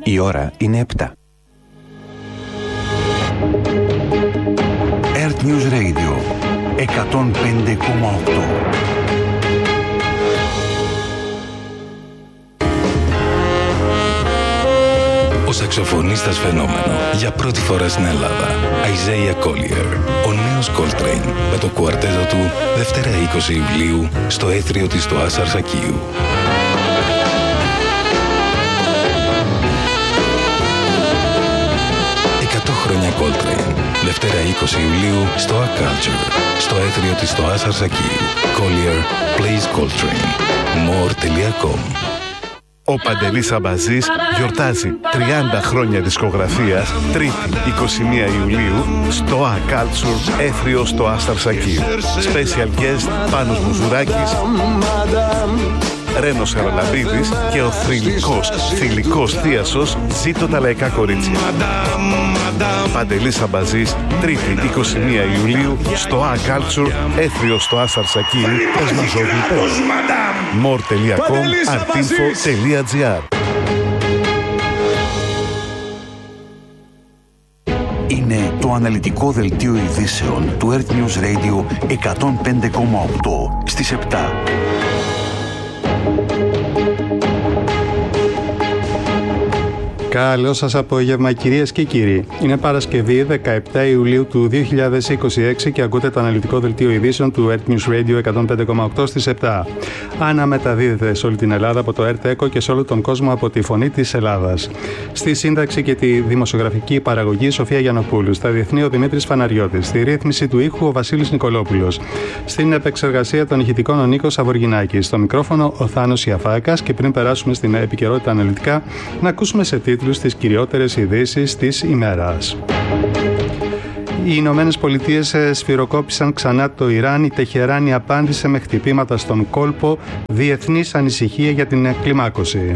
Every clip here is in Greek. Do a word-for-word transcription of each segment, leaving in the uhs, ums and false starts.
Η ώρα είναι επτά. Earth News Radio εκατόν πέντε κόμμα οκτώ. Ο σαξοφωνίστας φαινόμενο για πρώτη φορά στην Ελλάδα, Isaiah Collier, ο νέος Coltrane, με το κουαρτέτο του Δευτέρα είκοσι Ιουλίου στο έθριο της στο Ασαρσακίου. εκατό χρόνια Coltrane, Δευτέρα είκοσι Ιουλίου στο A Culture, στο έθριο της στο Ασαρσακίου. Collier plays Coltrane. more τελεία com. Ο Παντελής Αμπαζής γιορτάζει τριάντα χρόνια δισκογραφίας, Τρίτη είκοσι μία Ιουλίου στο A Culture, έθριο στο Ασαρσακίου. Special guest Πάνος Μουζουράκης, Ρένος Χαραλαμπίδης και ο θρυλικός, θηλυκός θίασος Ζήτω τα λαϊκά κορίτσια. Παντελής Αμπαζής, Τρίτη είκοσι μία Ιουλίου στο A Culture, έθριο στο Ασαρσακίου, Εσμαζόγλου. more τελεία com, artinfo τελεία gr. Είναι το αναλυτικό δελτίο ειδήσεων του Earth News Radio εκατόν πέντε κόμμα οκτώ στις επτά. Καλό σας απόγευμα, κυρίες και κύριοι. Είναι Παρασκευή δεκαεπτά Ιουλίου του δύο χιλιάδες είκοσι έξι και ακούτε το αναλυτικό δελτίο ειδήσεων του Earth News Radio εκατόν πέντε κόμμα οκτώ στις επτά. Αναμεταδίδεται σε όλη την Ελλάδα από το Earth Echo και σε όλο τον κόσμο από τη Φωνή της Ελλάδας. Στη σύνταξη και τη δημοσιογραφική παραγωγή Σοφία Γιαννοπούλου. Στα διεθνή ο Δημήτρης Φαναριώτης. Στη ρύθμιση του ήχου ο Βασίλης Νικολόπουλος. Στην επεξεργασία των ηχητικών ο Νίκος Αβοργινάκης. Στο μικρόφωνο ο Θάνος Ιαφάκας. Και πριν περάσουμε στην επικαιρότητα αναλυτικά, να ακούσουμε σε τίτλους τις κυριότερες ειδήσεις της ημέρας. Οι Ηνωμένες Πολιτείες σφυροκόπησαν ξανά το Ιράν. Η Τεχεράνη απάντησε με χτυπήματα στον κόλπο. Διεθνής ανησυχία για την κλιμάκωση.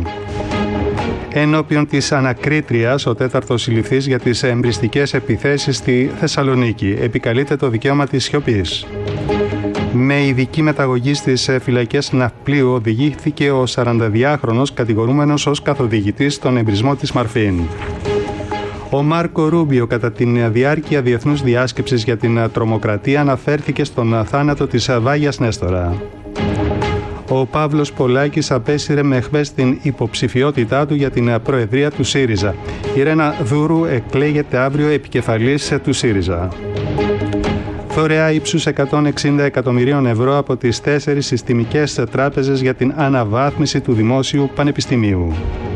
Ενώπιον της ανακρίτριας, ο τέταρτος συλληφθής για τις εμπριστικές επιθέσεις στη Θεσσαλονίκη. Επικαλείται το δικαίωμα της σιωπής. Με ειδική μεταγωγή στις φυλακές ναυπλίου οδηγήθηκε ο σαρανταδυάχρονος κατηγορούμενος ως καθοδηγητής στον εμπρισμό της Μαρφίν. Ο Μάρκο Ρούμπιο κατά τη διάρκεια διεθνούς διάσκεψης για την τρομοκρατία αναφέρθηκε στον θάνατο της Βάγιας Νέστορα. Ο Παύλος Πολάκης απέσυρε με χθες την υποψηφιότητά του για την προεδρία του ΣΥΡΙΖΑ. Η Ρένα Δούρου εκλέγεται αύριο επικεφαλής του ΣΥΡΙΖΑ. Δωρεά ύψους εκατόν εξήντα εκατομμυρίων ευρώ από τις τέσσερις συστημικές τράπεζες για την αναβάθμιση του Δημόσιου Πανεπιστημίου.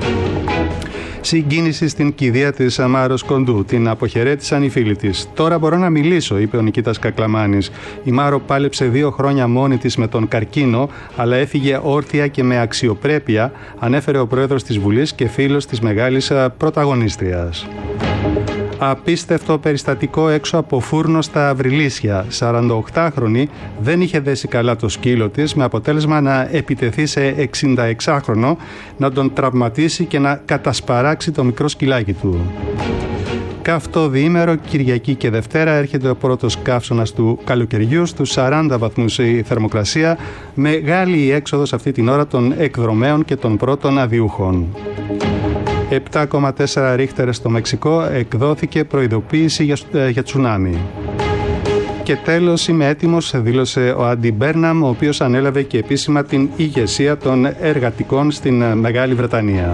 Συγκίνηση στην κηδεία της Μάρος Κοντού. Την αποχαιρέτησαν οι φίλοι της. «Τώρα μπορώ να μιλήσω», είπε ο Νικήτας Κακλαμάνης. Η Μάρο πάλεψε δύο χρόνια μόνη της με τον καρκίνο, αλλά έφυγε όρθια και με αξιοπρέπεια, ανέφερε ο πρόεδρος της Βουλής και φίλος της μεγάλης πρωταγωνίστριας. Απίστευτο περιστατικό έξω από φούρνο στα Αυριλίσια. σαρανταοκτάχρονη δεν είχε δέσει καλά το σκύλο της, με αποτέλεσμα να επιτεθεί σε εξήντα-εξάχρονο, να τον τραυματίσει και να κατασπαράξει το μικρό σκυλάκι του. Καυτό διήμερο, Κυριακή και Δευτέρα, έρχεται ο πρώτος καύσωνας του καλοκαιριού, στους σαράντα βαθμούς η θερμοκρασία, μεγάλη η έξοδος αυτή την ώρα των εκδρομέων και των πρώτων αδιούχων. επτά κόμμα τέσσερα ρίχτερ στο Μεξικό, εκδόθηκε προειδοποίηση για, για τσουνάμι. Και τέλος, είμαι έτοιμος, δήλωσε ο Άντι Μπέρναμ, ο οποίος ανέλαβε και επίσημα την ηγεσία των εργατικών στην Μεγάλη Βρετανία.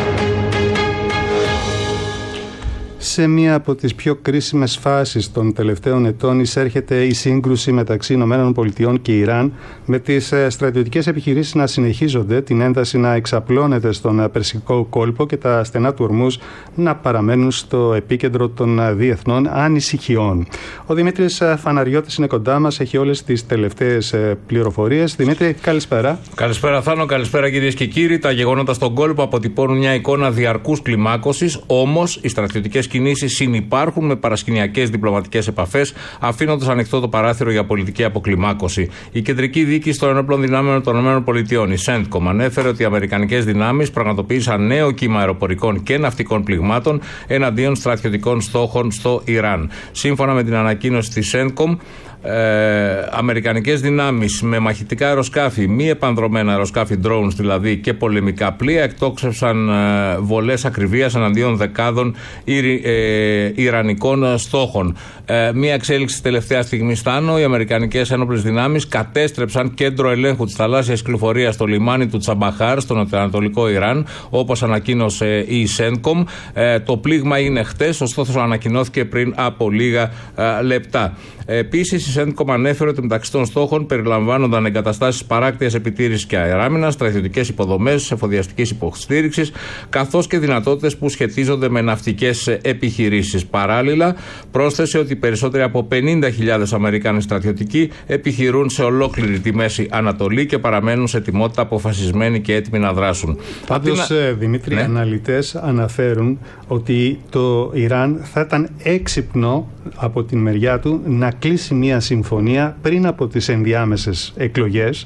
Σε μία από τις πιο κρίσιμες φάσεις των τελευταίων ετών εισέρχεται η σύγκρουση μεταξύ Ηνωμένων Πολιτειών και Ιράν, με τις στρατιωτικές επιχειρήσεις να συνεχίζονται, την ένταση να εξαπλώνεται στον Περσικό κόλπο και τα στενά του Ορμούζ να παραμένουν στο επίκεντρο των διεθνών ανησυχιών. Ο Δημήτρης Φαναριώτης είναι κοντά μας, έχει όλες τις τελευταίες πληροφορίες. Δημήτρη, καλησπέρα. Καλησπέρα Θάνο, καλησπέρα κυρίες και κύριοι. Τα γεγονότα στον κόλπο αποτυπώνουν μια εικόνα διαρκούς κλιμάκωσης, όμως οι στρατιωτικές κινήσεις συνυπάρχουν με παρασκηνιακές διπλωματικές επαφές, αφήνοντας ανοιχτό το παράθυρο για πολιτική αποκλιμάκωση. Η κεντρική διοίκηση των ενόπλων δυνάμεων των ΗΠΑ, η σέντκομ, ανέφερε ότι οι αμερικανικές δυνάμεις πραγματοποίησαν νέο κύμα αεροπορικών και ναυτικών πληγμάτων εναντίον στρατιωτικών στόχων στο Ιράν. Σύμφωνα με την ανακοίνωση της σέντκομ, Ε, αμερικανικές δυνάμεις με μαχητικά αεροσκάφη, μη επανδρομένα αεροσκάφη, drones δηλαδή, και πολεμικά πλοία εκτόξευσαν ε, βολές ακριβίας εναντίον δεκάδων Ιρι, ε, ιρανικών στόχων. Ε, μία εξέλιξη τελευταία στιγμή στάνω: οι αμερικανικές ένοπλες δυνάμεις κατέστρεψαν κέντρο ελέγχου της θαλάσσιας κυκλοφορίας στο λιμάνι του Τσαμπαχάρ, στο νοτιοανατολικό Ιράν, όπως ανακοίνωσε η Σέντκομ. Ε, το πλήγμα είναι χτες, ωστόσο ανακοινώθηκε πριν από λίγα ε, λεπτά. Επίσης, η Σέντκομ ανέφερε ότι μεταξύ των στόχων περιλαμβάνονταν εγκαταστάσεις παράκτειας επιτήρησης και αεράμινας, στρατιωτικές υποδομές, εφοδιαστικής υποστήριξης, καθώς και δυνατότητες που σχετίζονται με ναυτικές επιχειρήσεις. Παράλληλα, πρόσθεσε ότι περισσότεροι από πενήντα χιλιάδες Αμερικάνοι στρατιωτικοί επιχειρούν σε ολόκληρη τη Μέση Ανατολή και παραμένουν σε ετοιμότητα αποφασισμένοι και έτοιμοι να δράσουν. Πάντως, να... Δημήτρη, ναι. αναλυτές αναφέρουν ότι το Ιράν θα ήταν έξυπνο από την μεριά του να κλείσει μια συμφωνία πριν από τις ενδιάμεσες εκλογές,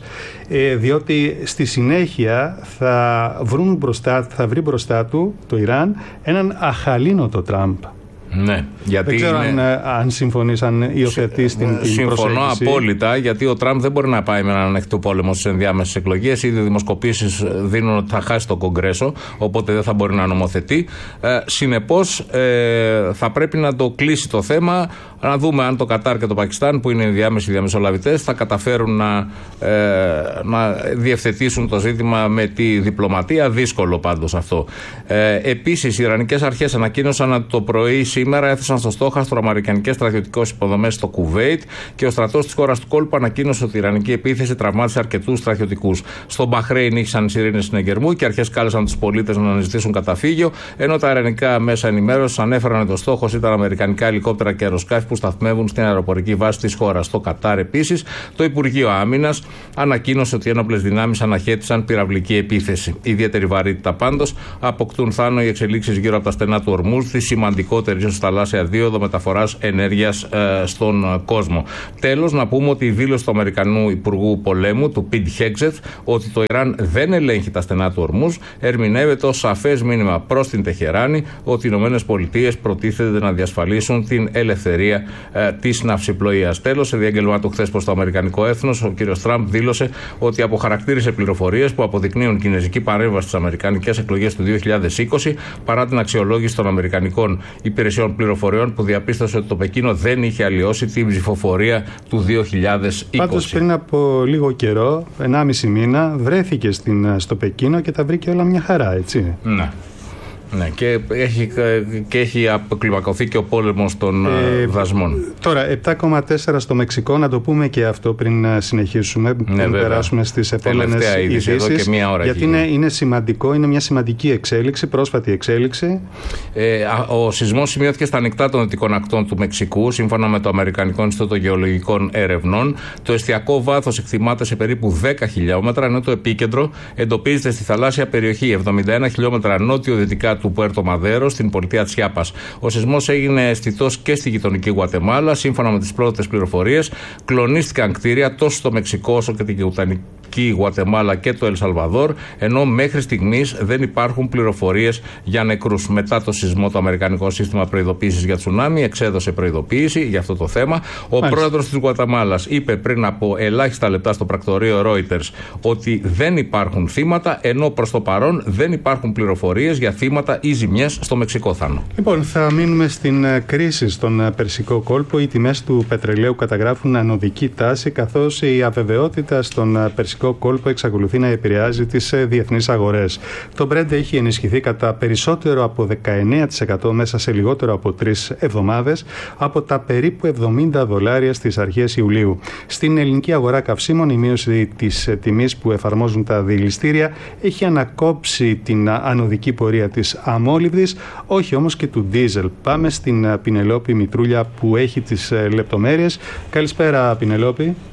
διότι στη συνέχεια θα, βρουν μπροστά, θα βρει μπροστά του το Ιράν έναν αχαλήνοτο Τραμπ. Ναι, γιατί δεν ξέρω είναι... αν, αν συμφωνείς, αν υιοθετείς την, την Συμφωνώ προσέγγιση. απόλυτα, γιατί ο Τραμπ δεν μπορεί να πάει με έναν ανοιχτό πόλεμο στις ενδιάμεσες εκλογές. Ήδη οι δημοσκοπήσεις δίνουν ότι θα χάσει το Κογκρέσο, οπότε δεν θα μπορεί να νομοθετεί. Ε, συνεπώς ε, θα πρέπει να το κλείσει το θέμα. Να δούμε αν το Κατάρ και το Πακιστάν, που είναι οι διάμεσοι διαμεσολαβητές, θα καταφέρουν να, ε, να διευθετήσουν το ζήτημα με τη διπλωματία. Δύσκολο πάντως αυτό. Ε, επίσης, οι Ιρανικές αρχές ανακοίνωσαν ότι το πρωί σήμερα έθεσαν στο στόχαστρο αμερικανικές στρατιωτικές υποδομές στο Κουβέιτ και ο στρατός της χώρας του κόλπου ανακοίνωσε ότι η Ιρανική επίθεση τραυμάτισε αρκετούς στρατιωτικούς. Στο Μπαχρέιν ήχησαν σιρήνες συνεγερμού και οι αρχές κάλεσαν τους πολίτες να αναζητήσουν καταφύγιο, ενώ τα ιρανικά μέσα ενημέρωσης ανέφεραν ότι ο στόχος ήταν αμερικανικά ελικόπτερα και αεροσκάφη που σταθμεύουν στην αεροπορική βάση της χώρας. Στο Κατάρ, επίσης, το Υπουργείο Άμυνας ανακοίνωσε ότι οι ένοπλες δυνάμεις αναχέτησαν πυραυλική επίθεση. Ιδιαίτερη βαρύτητα πάντως αποκτούν θάνο οι εξελίξεις γύρω από τα στενά του Ορμούζ, τη σημαντικότερη ίσως θαλάσσια δίωδο μεταφοράς ενέργειας ε, στον κόσμο. Τέλος, να πούμε ότι η δήλωση του Αμερικανού Υπουργού Πολέμου, του Πιντ Χέγκσετ, ότι το Ιράν δεν ελέγχει τα στενά του Ορμούζ, ερμηνεύεται ως σαφές μήνυμα προς την Τεχεράνη ότι οι ΗΠΑ προτίθεται να διασφαλίσουν την ελευθερία ε, της ναυσιπλοείας. Τέλος, σε διάγγελμά του χθες προς το αμερικανικό έθνος, ο κ. Τραμπ δήλωσε ότι αποχαρακτήρισε πληροφορίες που αποδεικνύουν κινεζική παρέμβαση στις αμερικανικές εκλογές του δύο χιλιάδες είκοσι, παρά την αξιολόγηση των αμερικανικών υπηρεσιών πληροφοριών που διαπίστωσε ότι το Πεκίνο δεν είχε αλλοιώσει την ψηφοφορία του δύο χιλιάδες είκοσι. Πάντως, πριν από λίγο καιρό, ενάμιση μήνα, βρέθηκε στην, στο Πεκίνο και τα βρήκε όλα μια χαρά, έτσι. Ναι. Ναι, και έχει, και έχει αποκλιμακωθεί και ο πόλεμος των ε, δασμών. Τώρα, επτά κόμμα τέσσερα στο Μεξικό, να το πούμε και αυτό πριν συνεχίσουμε, ναι, πριν βέβαια. περάσουμε στις επόμενες ειδήσεις. Γιατί είναι, είναι σημαντικό, είναι μια σημαντική εξέλιξη, πρόσφατη εξέλιξη. Ε, ο σεισμός σημειώθηκε στα ανοιχτά των δυτικών ακτών του Μεξικού, σύμφωνα με το Αμερικανικό Ινστιτούτο Γεωλογικών Ερευνών. Το εστιακό βάθος εκτιμάται σε περίπου δέκα χιλιόμετρα, ενώ το επίκεντρο εντοπίζεται στη θαλάσσια περιοχή εβδομήντα ένα χιλιόμετρα νότιο-δυτικά του Πουέρτο Μαδέρο, στην πολιτεία Τσιάπας. Ο σεισμός έγινε αισθητός και στη γειτονική Γουατεμάλα. Σύμφωνα με τις πρώτες πληροφορίες, κλονίστηκαν κτίρια τόσο στο Μεξικό όσο και την γειτονική Γουατεμάλα και το Ελ Σαλβαδόρ, ενώ μέχρι στιγμής δεν υπάρχουν πληροφορίες για νεκρούς. Μετά το σεισμό, το Αμερικανικό Σύστημα Προειδοποίησης για Τσουνάμι εξέδωσε προειδοποίηση για αυτό το θέμα. Ο Μάλιστα. πρόεδρος της Γουατεμάλας είπε πριν από ελάχιστα λεπτά στο πρακτορείο Reuters ότι δεν υπάρχουν θύματα, ενώ προς το παρόν δεν υπάρχουν πληροφορίες για θύματα ή ζημιές στο Μεξικό, Θάνο. Λοιπόν, θα μείνουμε στην κρίση στον Περσικό κόλπο. Οι τιμές του πετρελαίου καταγράφουν ανωδική τάση, καθώς η αβεβαιότητα στον Περσικό κόλπο εξακολουθεί να επηρεάζει τις διεθνείς αγορές. Το Brent έχει ενισχυθεί κατά περισσότερο από δεκαεννέα τοις εκατό μέσα σε λιγότερο από τρεις εβδομάδες, από τα περίπου εβδομήντα δολάρια στις αρχές Ιουλίου. Στην ελληνική αγορά καυσίμων, η μείωση της τιμής που εφαρμόζουν τα δηληστήρια έχει ανακόψει την ανωδική πορεία της αμόλυβδης, όχι όμως και του ντίζελ. Πάμε στην Πινελόπη Μητρούλια που έχει τις λεπτομέρειες. Καλησπέρα, Πινελόπη.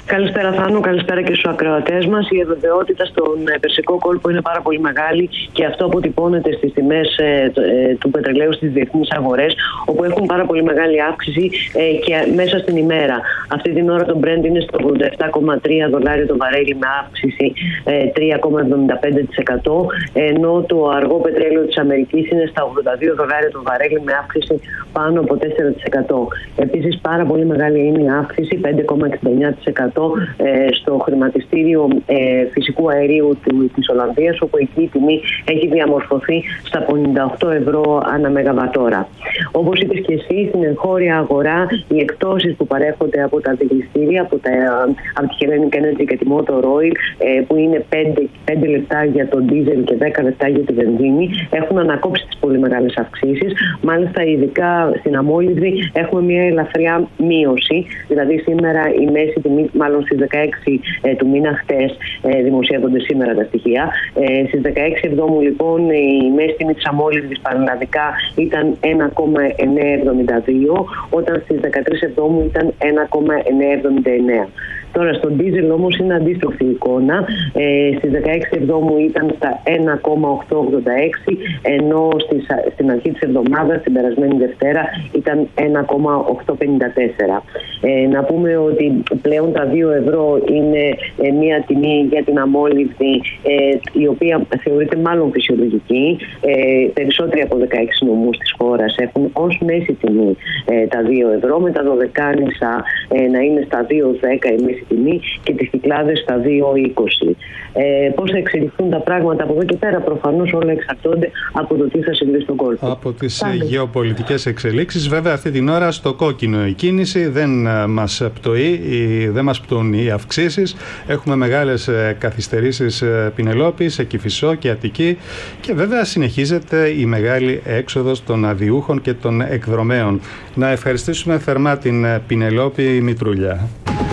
Καλησπέρα Θάνο, καλησπέρα και στους ακροατές μας. Η αβεβαιότητα στον Περσικό κόλπο είναι πάρα πολύ μεγάλη και αυτό αποτυπώνεται στις τιμές ε, ε, του πετρελαίου στις διεθνείς αγορές, όπου έχουν πάρα πολύ μεγάλη αύξηση ε, και μέσα στην ημέρα. Αυτή την ώρα το Brent είναι στο ογδόντα επτά κόμμα τρία δολάρια το βαρέλι με αύξηση ε, τρία κόμμα εβδομήντα πέντε τοις εκατό, ενώ το αργό πετρέλαιο της Αμερικής είναι στα ογδόντα δύο δολάρια το βαρέλι με αύξηση πάνω από τέσσερα τοις εκατό. Επίσης πάρα πολύ μεγάλη είναι η αύξηση, πέντε κόμμα εξήντα εννιά τοις εκατό ε, στο χρηματιστήριο ε, φυσικού αερίου της Ολλανδίας, όπου εκεί η τιμή έχει διαμορφωθεί στα πενήντα οκτώ ευρώ ανά μεγαβατόρα. Όπως είπες και εσύ, στην εγχώρια αγορά οι εκτόσεις που παρέχονται από τα αντιγλιστήρια, από, από τη Hellenic Energy και τη Motor Oil, ε, που είναι πέντε λεπτά για το ντίζελ και δέκα λεπτά για τη βενζίνη, έχουν ανακόψει τις πολύ μεγάλες αυξήσεις. Μάλιστα, ειδικά στην αμόλυβδη έχουμε μια ελαφριά μείωση. Δηλαδή, σήμερα η μέση τιμή, μάλλον στις δεκαέξι ε, του μήνα, χτες ε, δημοσιεύονται σήμερα τα στοιχεία. Ε, στις δεκαέξι εβδόμου, λοιπόν, η μέση τιμή της αμόλυβδης πανελλαδικά ήταν ένα κόμμα εννιακόσια εβδομήντα δύο, όταν στις δεκατρείς εβδόμου ήταν ένα κόμμα εννιακόσια εβδομήντα εννέα. Τώρα στον ντίζελ όμως είναι αντίστροφη εικόνα. Ε, στις δεκαέξι εβδόμου ήταν στα ένα κόμμα οκτακόσια ογδόντα έξι, ενώ στις, στην αρχή της εβδομάδας, την περασμένη Δευτέρα, ήταν ένα κόμμα οκτακόσια πενήντα τέσσερα. Ε, να πούμε ότι πλέον τα δύο ευρώ είναι ε, μια τιμή για την αμόλυβδη, ε, η οποία θεωρείται μάλλον φυσιολογική. Ε, περισσότεροι από δεκαέξι νομούς της χώρας έχουν ως μέση τιμή ε, τα δύο ευρώ, με τα δωδεκάνησα ε, να είναι στα δύο δέκα η μέση τιμή και τις Κυκλάδες στα δύο είκοσι. Ε, πώς θα εξελιχθούν τα πράγματα από εδώ και πέρα, προφανώς όλα εξαρτώνται από το τι θα συμβεί στον κόλπο. Από τις Πάλι. γεωπολιτικές εξελίξεις. Βέβαια, αυτή την ώρα στο κόκκινο η κίνηση, δεν μας πτωεί, δεν μας πτωούν οι αυξήσεις. Έχουμε μεγάλες καθυστερήσεις Πινελόπη, σε Κηφισό και Αττική, και βέβαια συνεχίζεται η μεγάλη έξοδος των αδειούχων και των εκδρομέων. Να ευχαριστήσουμε θερμά την Πινελόπη Μητρούλια.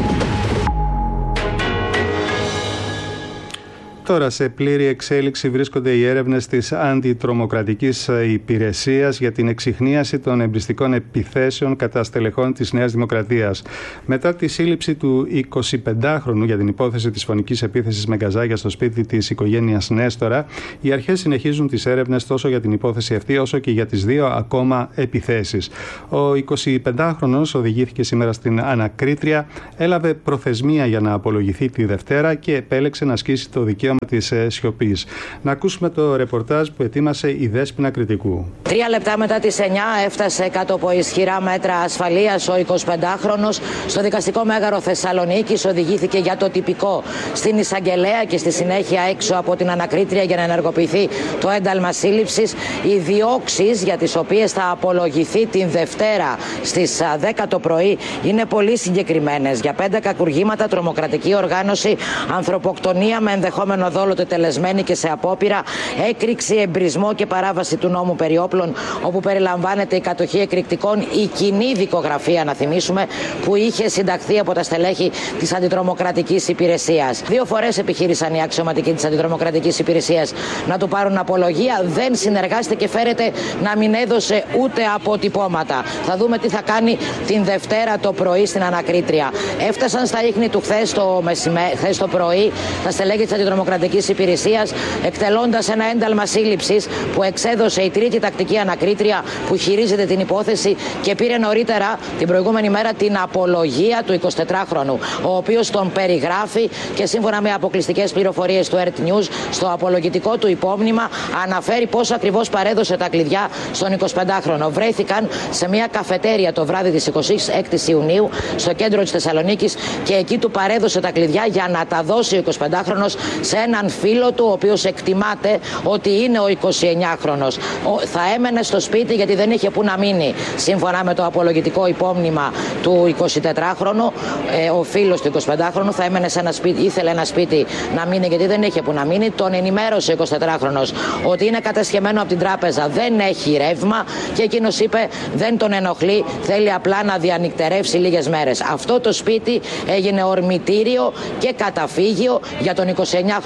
Τώρα σε πλήρη εξέλιξη βρίσκονται οι έρευνες της Αντιτρομοκρατικής Υπηρεσίας για την εξιχνίαση των εμπριστικών επιθέσεων κατά στελεχών της Νέας Δημοκρατίας. Μετά τη σύλληψη του εικοσιπεντάχρονου για την υπόθεση της φωνικής επίθεσης με γκαζάκια στο σπίτι της οικογένειας Νέστορα, οι αρχές συνεχίζουν τις έρευνες τόσο για την υπόθεση αυτή όσο και για τις δύο ακόμα επιθέσεις. Ο εικοσιπεντάχρονος οδηγήθηκε σήμερα στην ανακρίτρια, έλαβε προθεσμία για να απολογηθεί τη Δευτέρα και επέλεξε να ασκήσει το δικαίωμα της σιωπής. Να ακούσουμε το ρεπορτάζ που ετοίμασε η Δέσποινα Κρητικού. Τρία λεπτά μετά τις εννιά έφτασε κάτω από ισχυρά μέτρα ασφαλείας ο εικοσιπεντάχρονος στο δικαστικό μέγαρο Θεσσαλονίκης. Οδηγήθηκε για το τυπικό στην εισαγγελέα και στη συνέχεια έξω από την ανακρίτρια για να ενεργοποιηθεί το ένταλμα σύλληψης. Οι διώξεις για τις οποίες θα απολογηθεί την Δευτέρα στις δέκα το πρωί είναι πολύ συγκεκριμένες. Για πέντε κακουργήματα, τρομοκρατική οργάνωση, ανθρωποκτονία με ενδεχόμενο δόλο τετελεσμένη και σε απόπειρα, έκρηξη, εμπρισμό και παράβαση του νόμου περί όπλων, όπου περιλαμβάνεται η κατοχή εκρηκτικών, η κοινή δικογραφία, να θυμίσουμε, που είχε συνταχθεί από τα στελέχη της Αντιτρομοκρατικής Υπηρεσίας. Δύο φορές επιχείρησαν οι αξιωματικοί της Αντιτρομοκρατικής Υπηρεσίας να του πάρουν απολογία. Δεν συνεργάστηκε και φέρεται να μην έδωσε ούτε αποτυπώματα. Θα δούμε τι θα κάνει την Δευτέρα το πρωί στην ανακρίτρια. Έφτασαν στα ίχνη του χθες το, χθες το πρωί τα στελέχη της Αντιτρομοκρατικής Υπηρεσίας, εκτελώντας ένα ένταλμα σύλληψης που εξέδωσε η τρίτη τακτική ανακρίτρια που χειρίζεται την υπόθεση και πήρε νωρίτερα την προηγούμενη μέρα την απολογία του εικοσιτετράχρονου, ο οποίος τον περιγράφει και σύμφωνα με αποκλειστικές πληροφορίες του Earth News, στο απολογητικό του υπόμνημα αναφέρει πώς ακριβώς παρέδωσε τα κλειδιά στον εικοσιπεντάχρονο. Βρέθηκαν σε μια καφετέρια το βράδυ της εικοσιέκτης Ιουνίου στο κέντρο της Θεσσαλονίκης και εκεί του παρέδωσε τα κλειδιά για να τα δώσει ο εικοσιπεντάχρονος σε έναν φίλο του, ο οποίος εκτιμάται ότι είναι ο εικοσιεννιάχρονος. Θα έμενε στο σπίτι γιατί δεν είχε που να μείνει. Σύμφωνα με το απολογητικό υπόμνημα του εικοσιτετράχρονου, ο φίλος του εικοσιπεντάχρονου θα έμενε σε ένα σπίτι, ήθελε ένα σπίτι να μείνει γιατί δεν είχε που να μείνει. Τον ενημέρωσε ο εικοσιτετράχρονος ότι είναι κατασχεμένο από την τράπεζα, δεν έχει ρεύμα και εκείνος είπε δεν τον ενοχλεί, θέλει απλά να διανυκτερεύσει λίγες μέρες. Αυτό το σπίτι έγινε ορμητήριο και καταφύγιο για τον εικοσιεννιάχρονο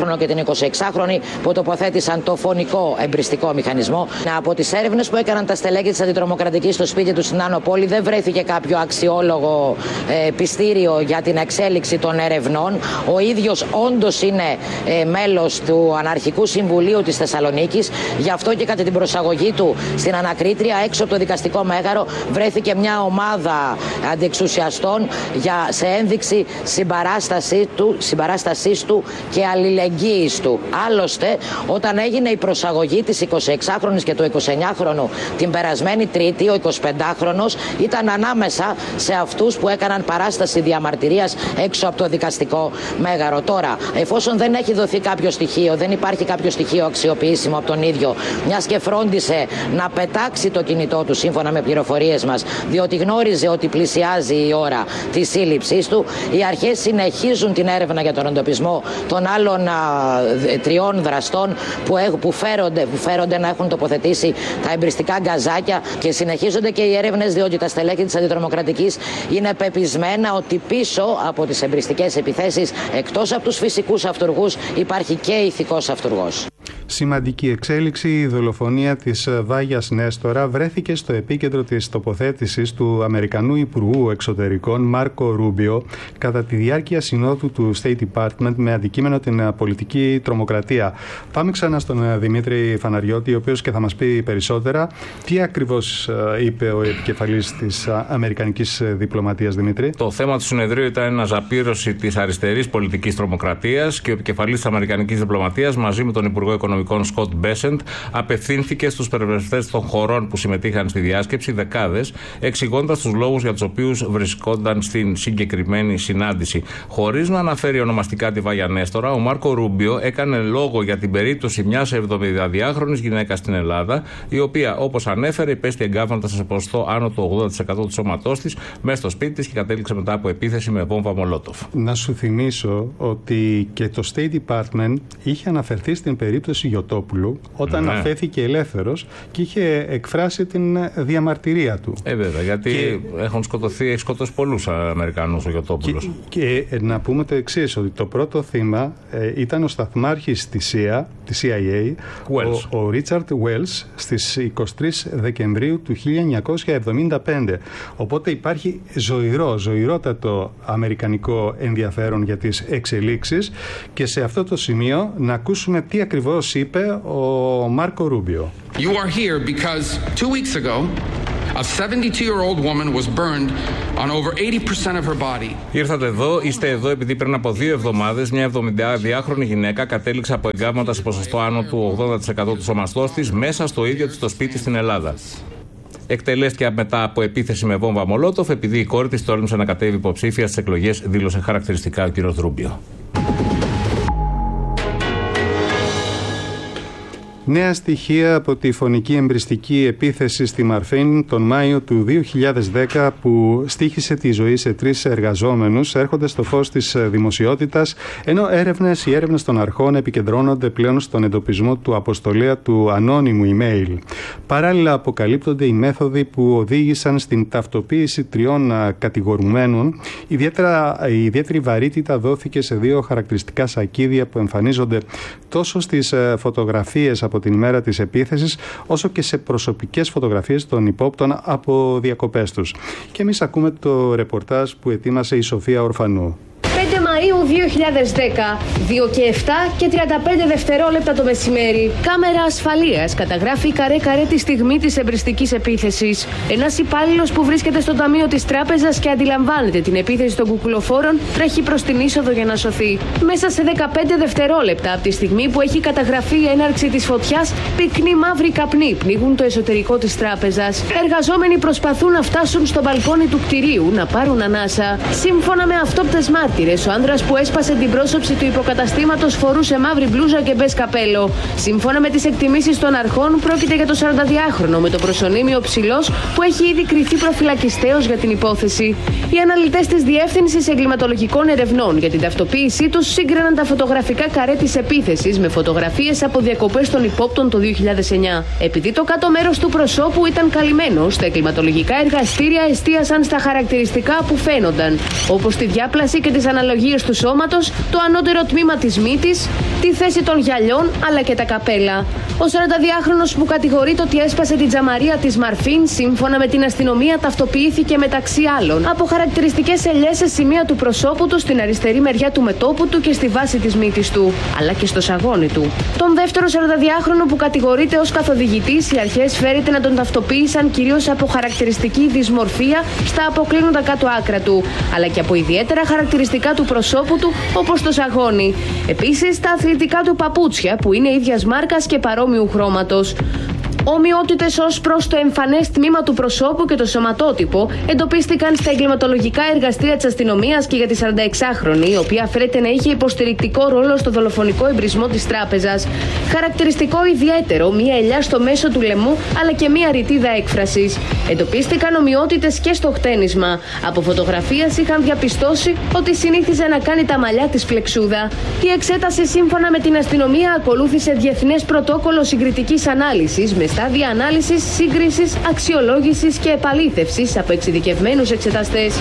πεντάχρονο και την εικοσιεξάχρονη που τοποθέτησαν το φωνικό εμπριστικό μηχανισμό. Από τις έρευνες που έκαναν τα στελέχη της Αντιτρομοκρατικής στο σπίτι του στην Άνω Πόλη δεν βρέθηκε κάποιο αξιόλογο ε, πιστήριο για την εξέλιξη των ερευνών. Ο ίδιος όντως είναι ε, μέλος του Αναρχικού Συμβουλίου της Θεσσαλονίκης. Γι' αυτό και κατά την προσαγωγή του στην ανακρίτρια έξω από το δικαστικό μέγαρο βρέθηκε μια ομάδα αντιεξουσιαστών για, σε ένδειξη συμπαράστασή του, συμπαράστασής του και αλληλεγγύης του. Άλλωστε, όταν έγινε η προσαγωγή της εικοσιεξάχρονης και του εικοσιεννιάχρονου την περασμένη Τρίτη, ο εικοσιπεντάχρονος ήταν ανάμεσα σε αυτούς που έκαναν παράσταση διαμαρτυρίας έξω από το δικαστικό μέγαρο. Τώρα, εφόσον δεν έχει δοθεί κάποιο στοιχείο, δεν υπάρχει κάποιο στοιχείο αξιοποιήσιμο από τον ίδιο, μιας και φρόντισε να πετάξει το κινητό του σύμφωνα με πληροφορίες μας, διότι γνώριζε ότι πλησιάζει η ώρα της σύλληψής του, οι αρχές συνεχίζουν την έρευνα για τον εντοπισμό των άλλων α, τριών δραστών που, έχ, που, φέρονται, που φέρονται να έχουν τοποθετήσει τα εμπριστικά γκαζάκια και συνεχίζονται και οι έρευνες, διότι τα στελέχη της Αντιτρομοκρατικής είναι πεπισμένα ότι πίσω από τις εμπριστικές επιθέσεις, εκτός από τους φυσικούς αυτουργούς, υπάρχει και ηθικός αυτουργός. Σημαντική εξέλιξη, η δολοφονία της Βάγιας Νέστορα βρέθηκε στο επίκεντρο της τοποθέτησης του Αμερικανού Υπουργού Εξωτερικών Μάρκο Ρούμπιο κατά τη διάρκεια συνόδου του State Department με αντικείμενο την πολιτική τρομοκρατία. Πάμε ξανά στον Δημήτρη Φαναριώτη, ο οποίος και θα μας πει περισσότερα. Τι ακριβώς είπε ο επικεφαλής της Αμερικανικής διπλωματίας, Δημήτρη? Το θέμα του συνεδρίου ήταν αναζαπήρωση της αριστερής πολιτικής τρομοκρατίας και ο επικεφαλής της Αμερικανικής διπλωματίας μαζί με τον Υπουργό Οικονομικών Σκοτ Μπέσεντ απευθύνθηκε στους πρεσβευτές των χωρών που συμμετείχαν στη διάσκεψη, δεκάδες, εξηγώντας τους λόγους για τους οποίους βρισκόνταν στην συγκεκριμένη συνάντηση. Χωρίς να αναφέρει ονομαστικά τη Βάγια Νέστορα, ο Μάρκο Ρούμπιο έκανε λόγο για την περίπτωση μιας εβδομηνταδιάχρονης γυναίκας στην Ελλάδα, η οποία, όπως ανέφερε, υπέστη εγκάβματα σε ποσοστό άνω του ογδόντα τοις εκατό του σώματός της μέσα στο σπίτι της και κατέληξε μετά από επίθεση με βόμβα Μολότοφ. Να σου θυμίσω ότι και το State Department είχε αναφερθεί στην περίπτωση Γιωτόπουλου όταν ναι. αφέθηκε ελεύθερος και είχε εκφράσει την διαμαρτυρία του. Ε, βέβαια, γιατί και... έχουν σκοτωθεί, έχει σκοτώσει πολλούς Αμερικανούς ο Γιωτόπουλος. Και, και να πούμε το εξής, ότι το πρώτο θύμα ε, ήταν ο σταθμάρχης της σι άι έι, της σι άι έι ο, ο Ρίτσαρντ Wells, στις εικοστή τρίτη Δεκεμβρίου του χίλια εννιακόσια εβδομήντα πέντε. Οπότε υπάρχει ζωηρό, ζωηρότατο αμερικανικό ενδιαφέρον για τις εξελίξεις και σε αυτό το σημείο να ακούσουμε τι ακριβώς είπε ο Μάρκο Ρούμπιο. You are here because two weeks ago a seventy-two-year-old woman was burned on over eighty percent of her body. Ήρθατε εδώ, είστε εδώ επειδή πριν από δύο εβδομάδες μια εβδομηνταδιάχρονη γυναίκα κατέληξε από εγκάβματα σε ποσοστό άνω του ογδόντα τοις εκατό του σώματός της μέσα στο ίδιο της το σπίτι στην Ελλάδα. Εκτελέστηκε μετά από επίθεση με βόμβα Μολότοφ επειδή η κόρη της τόλμησε να κατέβει υποψήφια στις εκλογές, δήλωσε χαρακτηριστικά ο κ. Ρούμπιο. Νέα στοιχεία από τη φωνική εμπριστική επίθεση στη Μαρφίν τον Μάιο του δύο χιλιάδες δέκα που στοίχησε τη ζωή σε τρεις εργαζόμενους έρχονται στο φως της δημοσιότητας, ενώ έρευνες, οι έρευνες των αρχών επικεντρώνονται πλέον στον εντοπισμό του αποστολέα του ανώνυμου email. Παράλληλα αποκαλύπτονται οι μέθοδοι που οδήγησαν στην ταυτοποίηση τριών κατηγορουμένων. Ιδιαίτερα, η ιδιαίτερη βαρύτητα δόθηκε σε δύο χαρακτηριστικά σακίδια που εμφανίζονται τόσο στις φωτογραφίες από την ημέρα της επίθεσης, όσο και σε προσωπικές φωτογραφίες των υπόπτων από διακοπές τους. Και εμείς ακούμε το ρεπορτάζ που ετοίμασε η Σοφία Ορφανού. πέντε Μαΐου δύο χιλιάδες δέκα, δύο και επτά και τριάντα πέντε δευτερόλεπτα το μεσημέρι. Κάμερα ασφαλείας καταγράφει καρέ-καρέ τη στιγμή της εμπριστικής επίθεσης. Ένας υπάλληλος που βρίσκεται στο ταμείο της τράπεζας και αντιλαμβάνεται την επίθεση των κουκουλοφόρων τρέχει προς την είσοδο για να σωθεί. Μέσα σε δεκαπέντε δευτερόλεπτα από τη στιγμή που έχει καταγραφεί η έναρξη της φωτιάς, πυκνοί μαύροι καπνοί πνίγουν το εσωτερικό της τράπεζας. Εργαζόμενοι προσπαθούν να φτάσουν στο μπαλκόνι του κτηρίου να πάρουν ανάσα. Σύμφωνα με αυτόπτες μάρτυρες, ο άνδρας που έσπασε την πρόσωψη του υποκαταστήματος φορούσε μαύρη μπλούζα και μπες καπέλο. Σύμφωνα με τις εκτιμήσεις των αρχών, πρόκειται για το σαρανταδιάχρονο με το προσωνύμιο ψηλός που έχει ήδη κριθεί προφυλακιστέως για την υπόθεση. Οι αναλυτές της Διεύθυνσης Εγκληματολογικών Ερευνών για την ταυτοποίησή τους σύγκριναν τα φωτογραφικά καρέ της επίθεσης με φωτογραφίες από διακοπές των υπόπτων το δύο χιλιάδες εννιά. Επειδή το κάτω μέρος του προσώπου ήταν καλυμμένο, στα εγκληματολογικά εργαστήρια εστίασαν στα χαρακτηριστικά που φαίνονταν, όπως τη διάπλαση και τις αναλογίες πλάτες του σώματος, το ανώτερο τμήμα της μύτης, τη θέση των γυαλιών αλλά και τα καπέλα. Ο σαρανταδυάχρονος που κατηγορείται ότι έσπασε την τζαμαρία της Μαρφίν, σύμφωνα με την αστυνομία, ταυτοποιήθηκε μεταξύ άλλων από χαρακτηριστικές ελιές σε σημεία του προσώπου του, στην αριστερή μεριά του μετώπου του και στη βάση της μύτης του, αλλά και στο σαγόνι του. Τον δεύτερο σαρανταδυάχρονο που κατηγορείται ως καθοδηγητής, οι αρχές φέρεται να τον ταυτοποίησαν κυρίως από χαρακτηριστική δυσμορφία στα αποκλίνοντα κάτω άκρα του, αλλά και από ιδιαίτερα χαρακτηριστικά του προσώπου του, όπως το σαγόνι. Επίσης, τα αθλητικά του παπούτσια, που είναι ίδιας μάρκας και παρόμοιου χρώματος. Ομοιότητες ως προς το εμφανές τμήμα του προσώπου και το σωματότυπο εντοπίστηκαν στα εγκληματολογικά εργαστήρια της αστυνομίας και για τη σαρανταεξάχρονη, η οποία φέρεται να είχε υποστηρικτικό ρόλο στο δολοφονικό εμπρισμό της τράπεζας. Χαρακτηριστικό ιδιαίτερο, μία ελιά στο μέσο του λαιμού αλλά και μία ρητίδα έκφρασης. Εντοπίστηκαν ομοιότητες και στο χτένισμα. Από φωτογραφίες είχαν διαπιστώσει ότι συνήθιζε να κάνει τα μαλλιά της φλεξούδα. Η εξέταση, σύμφωνα με την αστυνομία, ακολούθησε διεθνές πρωτόκολλο συγκριτικής ανάλυσης με στάδια ανάλυσης, σύγκρισης, αξιολόγησης και επαλήθευσης από εξειδικευμένους εξεταστές.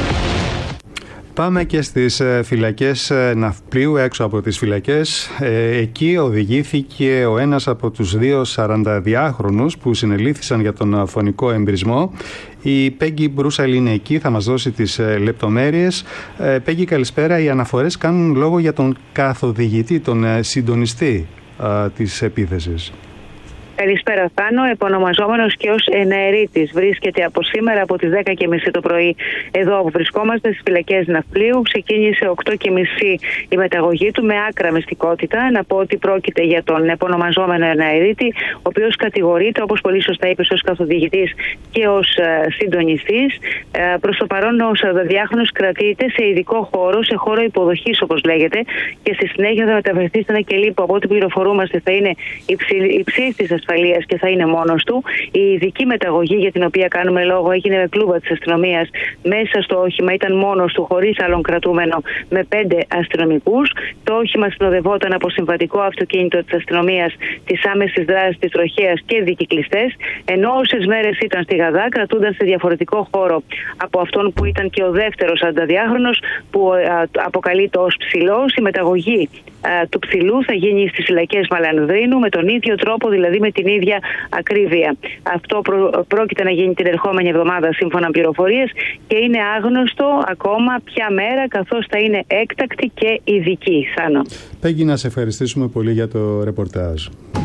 Πάμε και στις φυλακές Ναυπλίου, έξω από τις φυλακές. Εκεί οδηγήθηκε ο ένας από τους δύο σαρανταδιάχρονους που συνελήφθησαν για τον φωνικό εμπρισμό. Η Πέγγι Μπρούσαλ είναι εκεί, θα μας δώσει τις λεπτομέρειες. Πέγγι, καλησπέρα. Οι αναφορές κάνουν λόγο για τον καθοδηγητή, τον συντονιστή της επίθεσης. Καλησπέρα, Θάνο. Επωνομαζόμενος και ως εναερίτης, βρίσκεται από σήμερα από τις δέκα και μισή το πρωί εδώ όπου βρισκόμαστε στις φυλακές Ναυπλίου. Ξεκίνησε οκτώ και μισή η μεταγωγή του με άκρα μυστικότητα. Να πω ότι πρόκειται για τον επωνομαζόμενο εναερίτη, ο οποίος κατηγορείται, όπως πολύ σωστά είπες, ως καθοδηγητής και ως uh, συντονιστής. Uh, προς το παρόν ο σαρανταδιάχρονος κρατείται σε ειδικό χώρο, σε χώρο υποδοχής όπως λέγεται, και στη συνέχεια θα μεταφερθεί σε ένα κελί που από ό,τι πληροφορούμαστε θα είναι υψής της ασφαλείας και θα είναι μόνος του. Η ειδική μεταγωγή για την οποία κάνουμε λόγο έγινε με κλούβα της αστυνομίας μέσα στο όχημα, ήταν μόνος του, χωρίς άλλον κρατούμενο, με πέντε αστυνομικούς. Το όχημα συνοδευόταν από συμβατικό αυτοκίνητο της αστυνομίας, της άμεσης δράσης, της τροχέας και δικυκλιστές, ενώ όσες μέρες ήταν στη Γαδά, κρατούνταν σε διαφορετικό χώρο από αυτόν που ήταν και ο δεύτερος σαρανταδιάχρονος, που α, αποκαλείται ως ψηλός. Η μεταγωγή α, του ψηλού θα γίνει στις φυλακές Μαλανδρίνου με τον ίδιο τρόπο, δηλαδή με την ίδια ακρίβεια. Αυτό προ, πρόκειται να γίνει την ερχόμενη εβδομάδα σύμφωνα με πληροφορίες και είναι άγνωστο ακόμα ποια μέρα, καθώς θα είναι έκτακτη και ειδική. Θάνο. Πέγγι, να σε ευχαριστήσουμε πολύ για το ρεπορτάζ.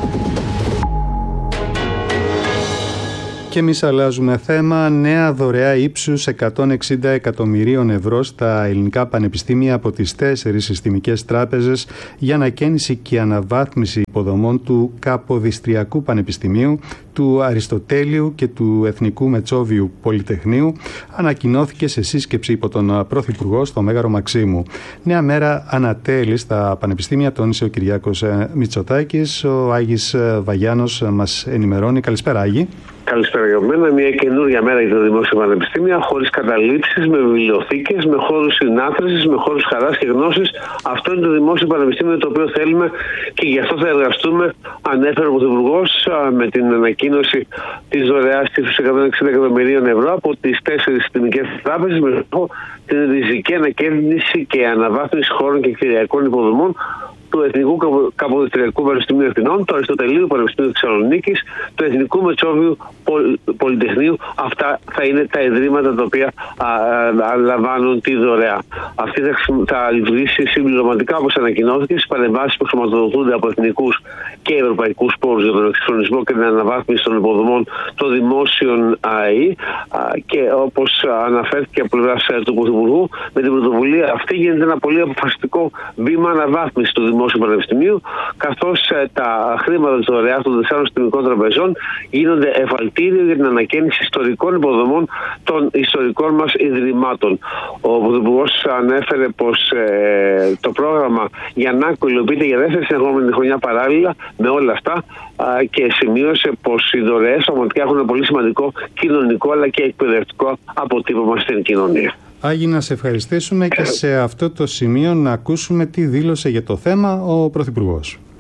Και εμείς αλλάζουμε θέμα. Νέα δωρεά ύψους εκατόν εξήντα εκατομμυρίων ευρώ στα ελληνικά πανεπιστήμια από τις τέσσερις συστημικές τράπεζες για ανακαίνιση και αναβάθμιση υποδομών του Καποδιστριακού Πανεπιστημίου, του Αριστοτέλειου και του Εθνικού Μετσόβιου Πολυτεχνείου ανακοινώθηκε σε σύσκεψη υπό τον Πρωθυπουργό στο Μέγαρο Μαξίμου. Νέα μέρα ανατέλει στα πανεπιστήμια, τόνισε ο Κυριάκος Μητσοτάκης. Ο Άγης Βαγιάνος μας ενημερώνει. Καλησπέρα, Άγη. Καλησπέρα για μένα. Μια καινούργια μέρα για τα δημόσια πανεπιστήμια, χωρίς καταλήψεις, με βιβλιοθήκες, με χώρους συνάθρησης, με χώρους χαράς και γνώσης. Αυτό είναι το δημόσιο πανεπιστήμιο το οποίο θέλουμε και γι' αυτό θα εργαστούμε, ανέφερε ο Πρωθυπουργός, με την ανακοίνωση της δωρεάς ύψους εκατόν εξήντα εκατομμυρίων ευρώ από τις τέσσερις συστημικές τράπεζες με στόχο την ριζική ανακαίνιση και αναβάθμιση χώρων και κτηριακών υποδομών του Εθνικού Καποδιστριακού Πανεπιστημίου Αθηνών, του Αριστοτελείου Πανεπιστημίου Θεσσαλονίκης, του Εθνικού Μετσόβιου Πολυτεχνείου. Αυτά θα είναι τα ιδρύματα τα οποία α, α, λαμβάνουν τη δωρεά. Αυτή θα, θα λειτουργήσει συμπληρωματικά, όπως ανακοινώθηκε, στις παρεμβάσεις που χρηματοδοτούνται από εθνικούς και ευρωπαϊκούς πόρους για τον εξυγχρονισμό και την αναβάθμιση των υποδομών των δημόσιων ΑΕΗ. Και όπως αναφέρθηκε από πλευράς του Πρωθυπουργού, με την πρωτοβουλία αυτή γίνεται ένα πολύ αποφασιστικό βήμα αναβάθμιση του Δημόσιου Πανεπιστημίου, καθώς ε, τα χρήματα της δωρεάς των τεσσάρων συστημικών τραπεζών γίνονται εφαλτήριο για την ανακαίνιση ιστορικών υποδομών των ιστορικών μας ιδρυμάτων. Ο Πρωθυπουργός ανέφερε πως ε, το πρόγραμμα Γιαννάκου υλοποιείται για δεύτερη συνεχόμενη χρονιά παράλληλα με όλα αυτά ε, και σημείωσε πως οι δωρεές πραγματικά έχουν ένα πολύ σημαντικό κοινωνικό αλλά και εκπαιδευτικό αποτύπωμα στην κοινωνία. Άγη, να σε ευχαριστήσουμε και σε αυτό το σημείο να ακούσουμε τι δήλωσε για το θέμα ο Πρωθυπουργός.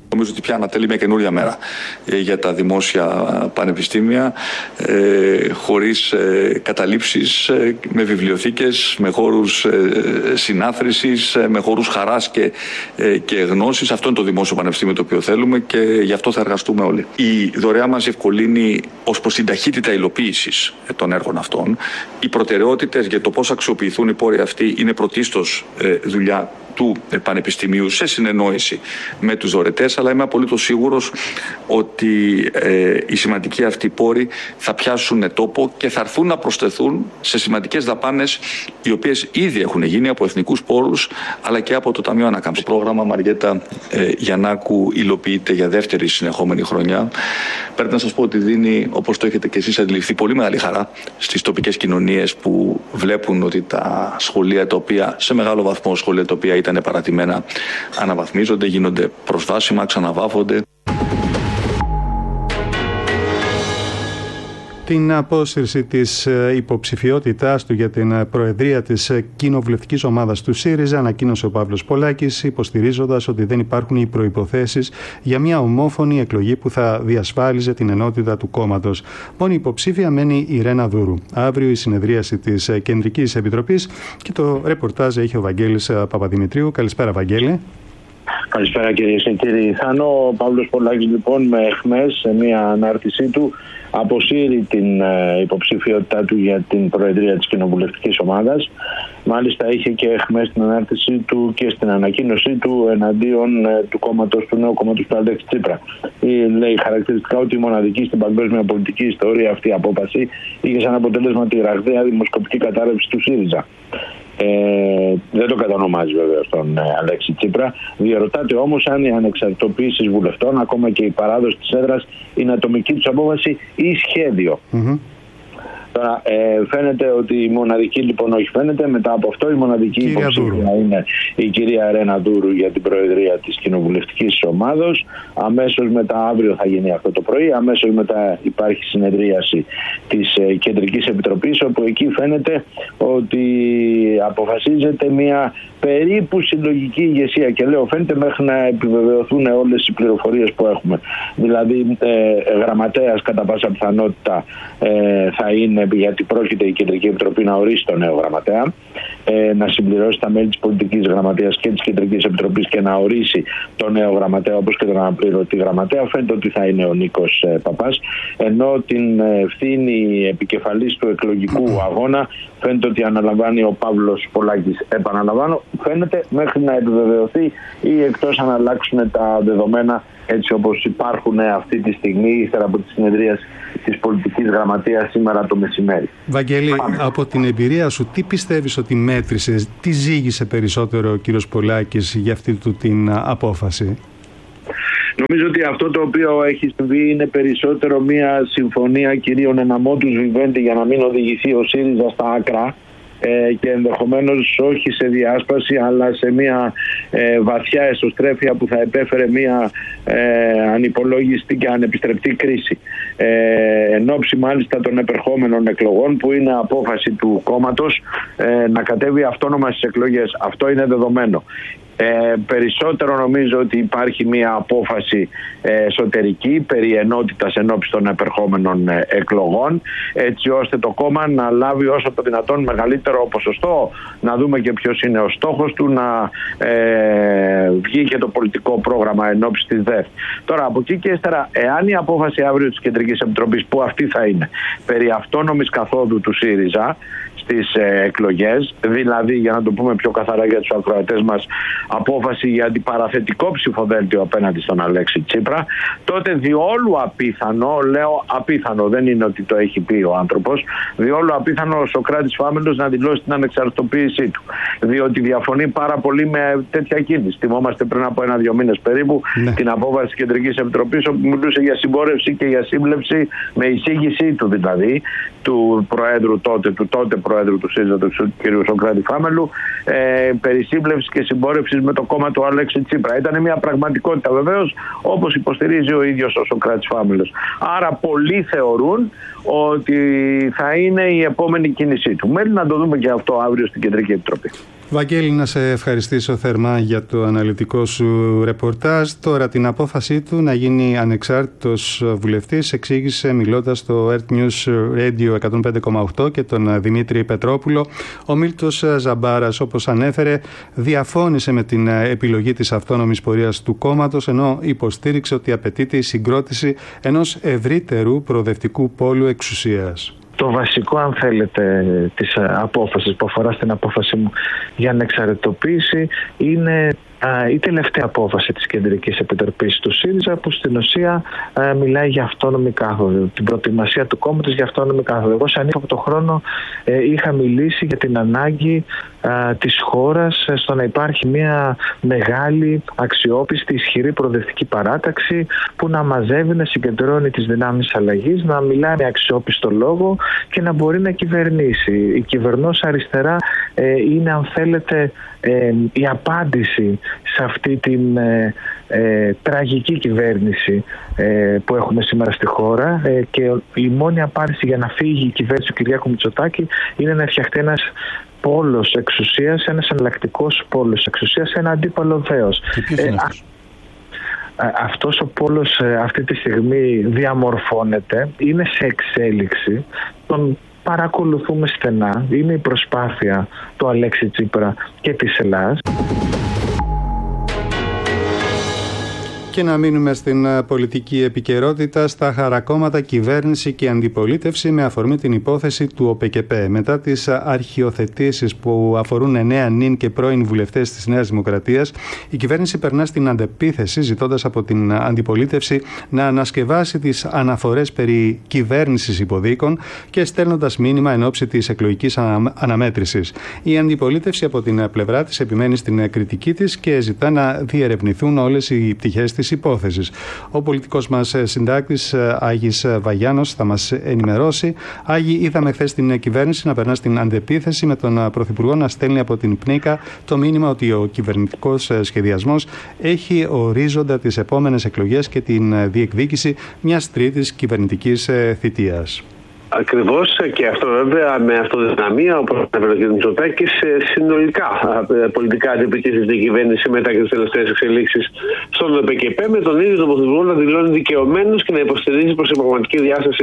Νομίζω ότι πια ανατελεί μια καινούρια μέρα για τα δημόσια πανεπιστήμια, ε, χωρίς ε, καταλήψεις, ε, με βιβλιοθήκες, με χώρους ε, συνάθρησης, ε, με χώρους χαράς και, ε, και γνώσης. Αυτό είναι το δημόσιο πανεπιστήμιο το οποίο θέλουμε και γι' αυτό θα εργαστούμε όλοι. Η δωρεά μας ευκολύνει ως προς την ταχύτητα υλοποίησης των έργων αυτών. Οι προτεραιότητες για το πώς αξιοποιηθούν οι πόροι αυτοί είναι πρωτίστως ε, δουλειά του Πανεπιστημίου σε συνεννόηση με τους δωρετές, αλλά είμαι απολύτως σίγουρος ότι ε, οι σημαντικοί αυτοί πόροι θα πιάσουν τόπο και θα έρθουν να προσθεθούν σε σημαντικές δαπάνες οι οποίες ήδη έχουν γίνει από εθνικούς πόρους αλλά και από το Ταμείο Ανάκαμψης. Το πρόγραμμα Μαριέτα ε, Γιαννάκου υλοποιείται για δεύτερη συνεχόμενη χρονιά. Πρέπει να σας πω ότι δίνει, όπως το έχετε και εσείς αντιληφθεί, πολύ μεγάλη χαρά στις τοπικές κοινωνίες που βλέπουν ότι τα σχολεία τα οποία, σε μεγάλο βαθμό σχολεία τα οποία ήταν παρατημένα, αναβαθμίζονται, γίνονται προσβάσιμα, ξαναβάφονται. Την απόσυρση της υποψηφιότητάς του για την προεδρία της κοινοβουλευτικής ομάδας του ΣΥΡΙΖΑ ανακοίνωσε ο Παύλος Πολάκης, υποστηρίζοντας ότι δεν υπάρχουν οι προϋποθέσεις για μια ομόφωνη εκλογή που θα διασφάλιζε την ενότητα του κόμματος. Μόνη υποψήφια μένει η Ρένα Δούρου. Αύριο η συνεδρίαση της Κεντρικής Επιτροπής και το ρεπορτάζ έχει ο Βαγγέλης Παπαδημητρίου. Καλησπέρα, Βαγγέλη. Καλησπέρα, κύριε και κύριοι. Θάνο, ο Παύλος Πολάκης λοιπόν με εχμές σε μια ανάρτησή του αποσύρει την ε, υποψηφιότητά του για την προεδρία της κοινοβουλευτικής ομάδας. Μάλιστα είχε και εχμές στην ανάρτησή του και στην ανακοίνωσή του εναντίον ε, του κόμματος, του νέου κόμματος του Αλέξη Τσίπρα. Ή, λέει χαρακτηριστικά ότι η μοναδική στην παγκόσμια πολιτική ιστορία αυτή η απόφαση είχε σαν αποτέλεσμα τη ραγδαία δημοσκοπική κατάρρευση του ΣΥΡΙΖΑ. Ε, δεν το κατανομάζει βέβαια τον ε, Αλέξη Τσίπρα. Διερωτάται όμως αν οι ανεξαρτητοποιήσεις βουλευτών, ακόμα και η παράδοση της έδρας, είναι ατομική τους απόφαση ή σχέδιο. Mm-hmm. Τώρα, ε, φαίνεται ότι η μοναδική, λοιπόν, όχι φαίνεται, μετά από αυτό η μοναδική υποψήφια είναι η κυρία Ρένα Δούρου για την προεδρία της κοινοβουλευτικής ομάδος. Αμέσως μετά, αύριο θα γίνει αυτό το πρωί, αμέσως μετά υπάρχει συνεδρίαση της ε, Κεντρικής Επιτροπής, όπου εκεί φαίνεται ότι αποφασίζεται μια περίπου συλλογική ηγεσία. Και λέω φαίνεται μέχρι να επιβεβαιωθούν όλες οι πληροφορίες που έχουμε. Δηλαδή, ε, γραμματέας κατά πάσα πιθανότητα ε, θα είναι, γιατί πρόκειται η Κεντρική Επιτροπή να ορίσει τον νέο γραμματέα, ε, να συμπληρώσει τα μέλη της Πολιτικής Γραμματείας και της Κεντρικής Επιτροπής και να ορίσει τον νέο γραμματέα, όπως και τον αναπληρωτή γραμματέα. Φαίνεται ότι θα είναι ο Νίκος ε, Παπάς, ενώ την ευθύνη επικεφαλής του εκλογικού αγώνα φαίνεται ότι αναλαμβάνει ο Παύλος Πολάκης. Επαναλαμβάνω, φαίνεται μέχρι να επιβεβαιωθεί ή εκτός αν αλλάξουν τα δεδομένα έτσι όπως υπάρχουν αυτή τη στιγμή ύστερα από τη συνεδρία της Πολιτικής Γραμματείας σήμερα το μεσημέρι. Βαγγέλη, Πάμε. από την εμπειρία σου, τι πιστεύεις ότι μέτρησε, τι ζήγησε περισσότερο ο κύριος Πολάκης για αυτή του την απόφαση? Νομίζω ότι αυτό το οποίο έχει συμβεί είναι περισσότερο μια συμφωνία κυρίων εναμόντους βιβέντη για να μην οδηγηθεί ο ΣΥΡΙΖΑ στα άκρα ε, και ενδεχομένως όχι σε διάσπαση αλλά σε μια ε, βαθιά εσωστρέφεια που θα επέφερε μια ε, ανυπολόγιστη και ανεπιστρεπτή κρίση. Ε, εν ώψη μάλιστα των επερχόμενων εκλογών που είναι απόφαση του κόμματος ε, να κατέβει αυτόνομα στις εκλογές. Αυτό είναι δεδομένο. Ε, περισσότερο νομίζω ότι υπάρχει μια απόφαση ε, εσωτερική περί ενότητας ενώπιση των επερχόμενων ε, εκλογών, έτσι ώστε το κόμμα να λάβει όσο το δυνατόν μεγαλύτερο ποσοστό, να δούμε και ποιος είναι ο στόχος του, να ε, βγει και το πολιτικό πρόγραμμα ενώπιση της ΔΕΦ. Τώρα από εκεί και ύστερα, εάν η απόφαση αύριο της Κεντρικής Επιτροπής, που αυτή θα είναι, περί αυτόνομης καθόδου του ΣΥΡΙΖΑ στις ε, εκλογές, δηλαδή για να το πούμε πιο καθαρά για τους ακροατές μας, απόφαση για αντιπαραθετικό ψηφοδέλτιο απέναντι στον Αλέξη Τσίπρα, τότε διόλου απίθανο, λέω απίθανο, δεν είναι ότι το έχει πει ο άνθρωπος, διόλου απίθανο ο Σωκράτης Φάμελος να δηλώσει την ανεξαρτητοποίησή του. Διότι διαφωνεί πάρα πολύ με τέτοια κίνηση. Θυμόμαστε πριν από ένα-δύο μήνες περίπου ναι. την απόφαση της Κεντρικής Επιτροπής, όπου μιλούσε για συμπόρευση και για σύμπλευση, με εισήγησή του δηλαδή, του Προέδρου τότε, του τότε Προέδρου του ΣΥΡΙΖΑ, του κ. Σωκράτη Φάμελου, ε, περί σύμπλευσης και συμπόρευσης με το κόμμα του Αλέξη Τσίπρα. Ήταν μια πραγματικότητα βεβαίως, όπως υποστηρίζει ο ίδιος ο Σωκράτης Φάμελος. Άρα πολλοί θεωρούν ότι θα είναι η επόμενη κίνησή του. Μένει να το δούμε και αυτό αύριο στην Κεντρική Επιτροπή. Βαγγέλη, να σε ευχαριστήσω θερμά για το αναλυτικό σου ρεπορτάζ. Τώρα την απόφασή του να γίνει ανεξάρτητος βουλευτής εξήγησε μιλώντας στο Earth News Radio εκατόν πέντε κόμμα οκτώ και τον Δημήτρη Πετρόπουλο. Ο Μίλτος Ζαμπάρας, όπως ανέφερε, διαφώνησε με την επιλογή της αυτόνομης πορείας του κόμματος, ενώ υποστήριξε ότι απαιτείται η συγκρότηση ενός ευρύτερου προοδευτικού πόλου εξουσίας. Το βασικό, αν θέλετε, της απόφασης που αφορά στην απόφαση μου για ανεξαρτητοποίηση είναι α, η τελευταία απόφαση της Κεντρικής Επιτροπής του ΣΥΡΙΖΑ, που στην ουσία α, μιλάει για αυτόνομη κάθοδο, την προετοιμασία του κόμματος για αυτόνομη κάθοδο. Εγώ σαν από το χρόνο ε, είχα μιλήσει για την ανάγκη α, της χώρας στο να υπάρχει μια μεγάλη, αξιόπιστη, ισχυρή προοδευτική παράταξη που να μαζεύει, να συγκεντρώνει τις δυνάμεις αλλαγής, να μιλάει με αξιόπιστο λόγο και να μπορεί να κυβερνήσει. Η κυβερνώσα αριστερά ε, είναι, αν θέλετε, ε, η απάντηση σε αυτή την ε, ε, τραγική κυβέρνηση ε, που έχουμε σήμερα στη χώρα, ε, και η μόνη απάντηση για να φύγει η κυβέρνηση του Κυριάκου Μητσοτάκη είναι να φτιαχτεί ένας πόλος εξουσίας, ένας εναλλακτικός πόλος εξουσίας, ένα αντίπαλο δέος. Ε, αυτός ο πόλος αυτή τη στιγμή διαμορφώνεται, είναι σε εξέλιξη, τον παρακολουθούμε στενά, είναι η προσπάθεια του Αλέξη Τσίπρα και της Ελλάδας. Και να μείνουμε στην πολιτική επικαιρότητα, στα χαρακόμματα, κυβέρνηση και αντιπολίτευση με αφορμή την υπόθεση του ΟΠΕΚΕΠΕ. Μετά τις αρχιοθετήσεις που αφορούν εννέα νυν και πρώην βουλευτές της Νέας Δημοκρατίας, η κυβέρνηση περνά στην αντεπίθεση, ζητώντας από την αντιπολίτευση να ανασκευάσει τις αναφορές περί κυβέρνησης υποδίκων και στέλνοντας μήνυμα εν ώψη της εκλογικής αναμέτρησης. Η αντιπολίτευση από την πλευρά της επιμένει στην κριτική της και ζητά να διερευνηθούν όλες οι πτυχές της υπόθεσης. Ο πολιτικός μας συντάκτης Άγης Βαγιάνος θα μας ενημερώσει. Άγη, είδαμε χθες την κυβέρνηση να περνά στην αντεπίθεση, με τον Πρωθυπουργό να στέλνει από την Πνίκα το μήνυμα ότι ο κυβερνητικός σχεδιασμός έχει ορίζοντα τις επόμενες εκλογές και την διεκδίκηση μιας τρίτης κυβερνητικής θητείας. Ακριβώς, και αυτό βέβαια με αυτοδυναμία, όπως αναφέρει ο κ. Μητσοτάκης, συνολικά πολιτικά αντιπληκής η κυβέρνηση μετά και τις τελευταίες εξελίξεις στον ΟΠΕΚΕΠΕ, με τον ίδιο τον Πρωθυπουργό να δηλώνει δικαιωμένος και να υποστηρίζει προς την πραγματική διάσταση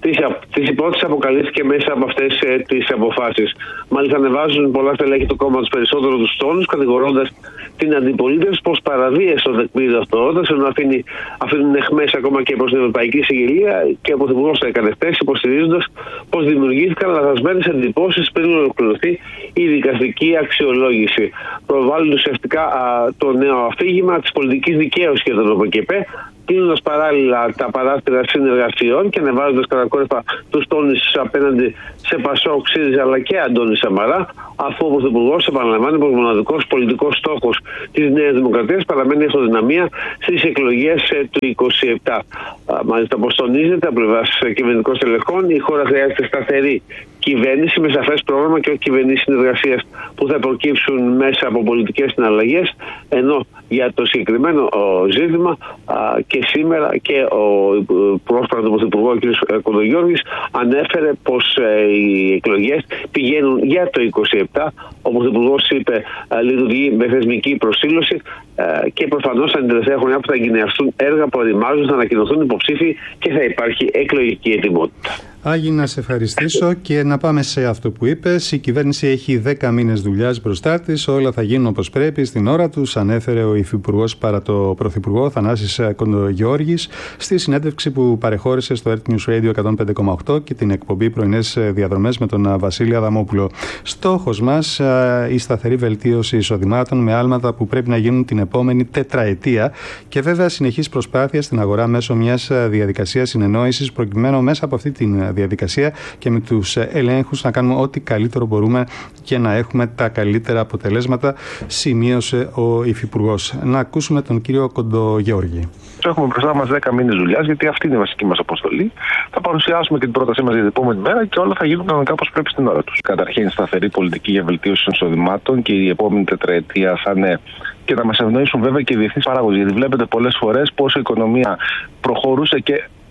της υπόθεσης αποκαλύφθηκε μέσα από αυτές τις αποφάσεις. Μάλιστα, ανεβάζουν πολλά στελέχη του κόμματος περισσότερο τους τόνους, κατηγορώντας την αντιπολίτευση πως παραβίασε το τεκμήριο αυτοότητας, ενώ αφήνει, αφήνουν εχμές ακόμα και προς την Ευρωπαϊκή Συγγελία, και ο Πρωθυπουργός το έκανε χθες, υποστηρίζοντας πως δημιουργήθηκαν λαθασμένες εντυπώσεις πριν ολοκληρωθεί η δικαστική αξιολόγηση. Προβάλλουν ουσιαστικά α, το νέο αφήγημα της πολιτικής δικαίωσης για τον ΟΠΕΚΕΠΕ, κλείνοντας παράλληλα τα παράθυρα συνεργασιών και ανεβάζοντας κατακόρυφα τους τόνους απέναντι σε Πασόκ, ΣΥΡΙΖΑ αλλά και Αντώνη Σαμαρά, αφού ο Πρωθυπουργός επαναλαμβάνει πως ο μοναδικός πολιτικός στόχος της Νέας Δημοκρατίας παραμένει η αυτοδυναμία στις εκλογές του είκοσι επτά. Μάλιστα, όπως τονίζεται από πλευράς κυβερνητικών στελεχών, η χώρα χρειάζεται σταθερή κυβέρνηση με σαφές πρόγραμμα και όχι κυβερνήσεις συνεργασίας που θα προκύψουν μέσα από πολιτικές συναλλαγές, ενώ για το συγκεκριμένο ζήτημα και σήμερα και ο πρόσφατος πρωθυπουργός κ. Κοντογιώργης ανέφερε πως οι εκλογές πηγαίνουν για το είκοσι επτά. Ο πρωθυπουργός είπε λειτουργεί με θεσμική προσήλωση και προφανώς τα τελευταία χρόνια που θα εγκαινιαστούν έργα που ετοιμάζουν, θα ανακοινωθούν υποψήφοι και θα υπάρχει εκλογική ετοιμότητα. Άγη, να σε ευχαριστήσω και να πάμε σε αυτό που είπες. Η κυβέρνηση έχει δέκα μήνες δουλειάς μπροστά της. Όλα θα γίνουν όπως πρέπει στην ώρα τους, ανέφερε ο Υφυπουργός παρά το Πρωθυπουργό Θανάσης Κοντογιώργης στη συνέντευξη που παρεχώρησε στο Earth News Radio εκατόν πέντε κόμμα οκτώ και την εκπομπή Πρωινές Διαδρομές με τον Βασίλη Αδαμόπουλο. Στόχος μας η σταθερή βελτίωση εισοδημάτων με άλματα που πρέπει να γίνουν την επόμενη τετραετία και βέβαια συνεχής προσπάθεια στην αγορά μέσω μιας διαδικασίας συνεννόησης, προκειμένου μέσα από αυτή τη διαδικασία και με τους ελέγχους να κάνουμε ό,τι καλύτερο μπορούμε και να έχουμε τα καλύτερα αποτελέσματα, σημείωσε ο Υφυπουργός. Να ακούσουμε τον κύριο Κοντογιώργη. Έχουμε μπροστά μας δέκα μήνες δουλειάς, γιατί αυτή είναι η βασική μας αποστολή. Θα παρουσιάσουμε και την πρότασή μας για την επόμενη μέρα και όλα θα γίνουν κανονικά όπως πρέπει στην ώρα τους. Καταρχήν, σταθερή πολιτική για βελτίωση των εισοδημάτων και η επόμενη τετραετία θα είναι και να μας ευνοήσουν βέβαια και οι διεθνείς παράγοντες. Γιατί βλέπετε πολλές φορές πόσο η οικονομία προχωρούσε και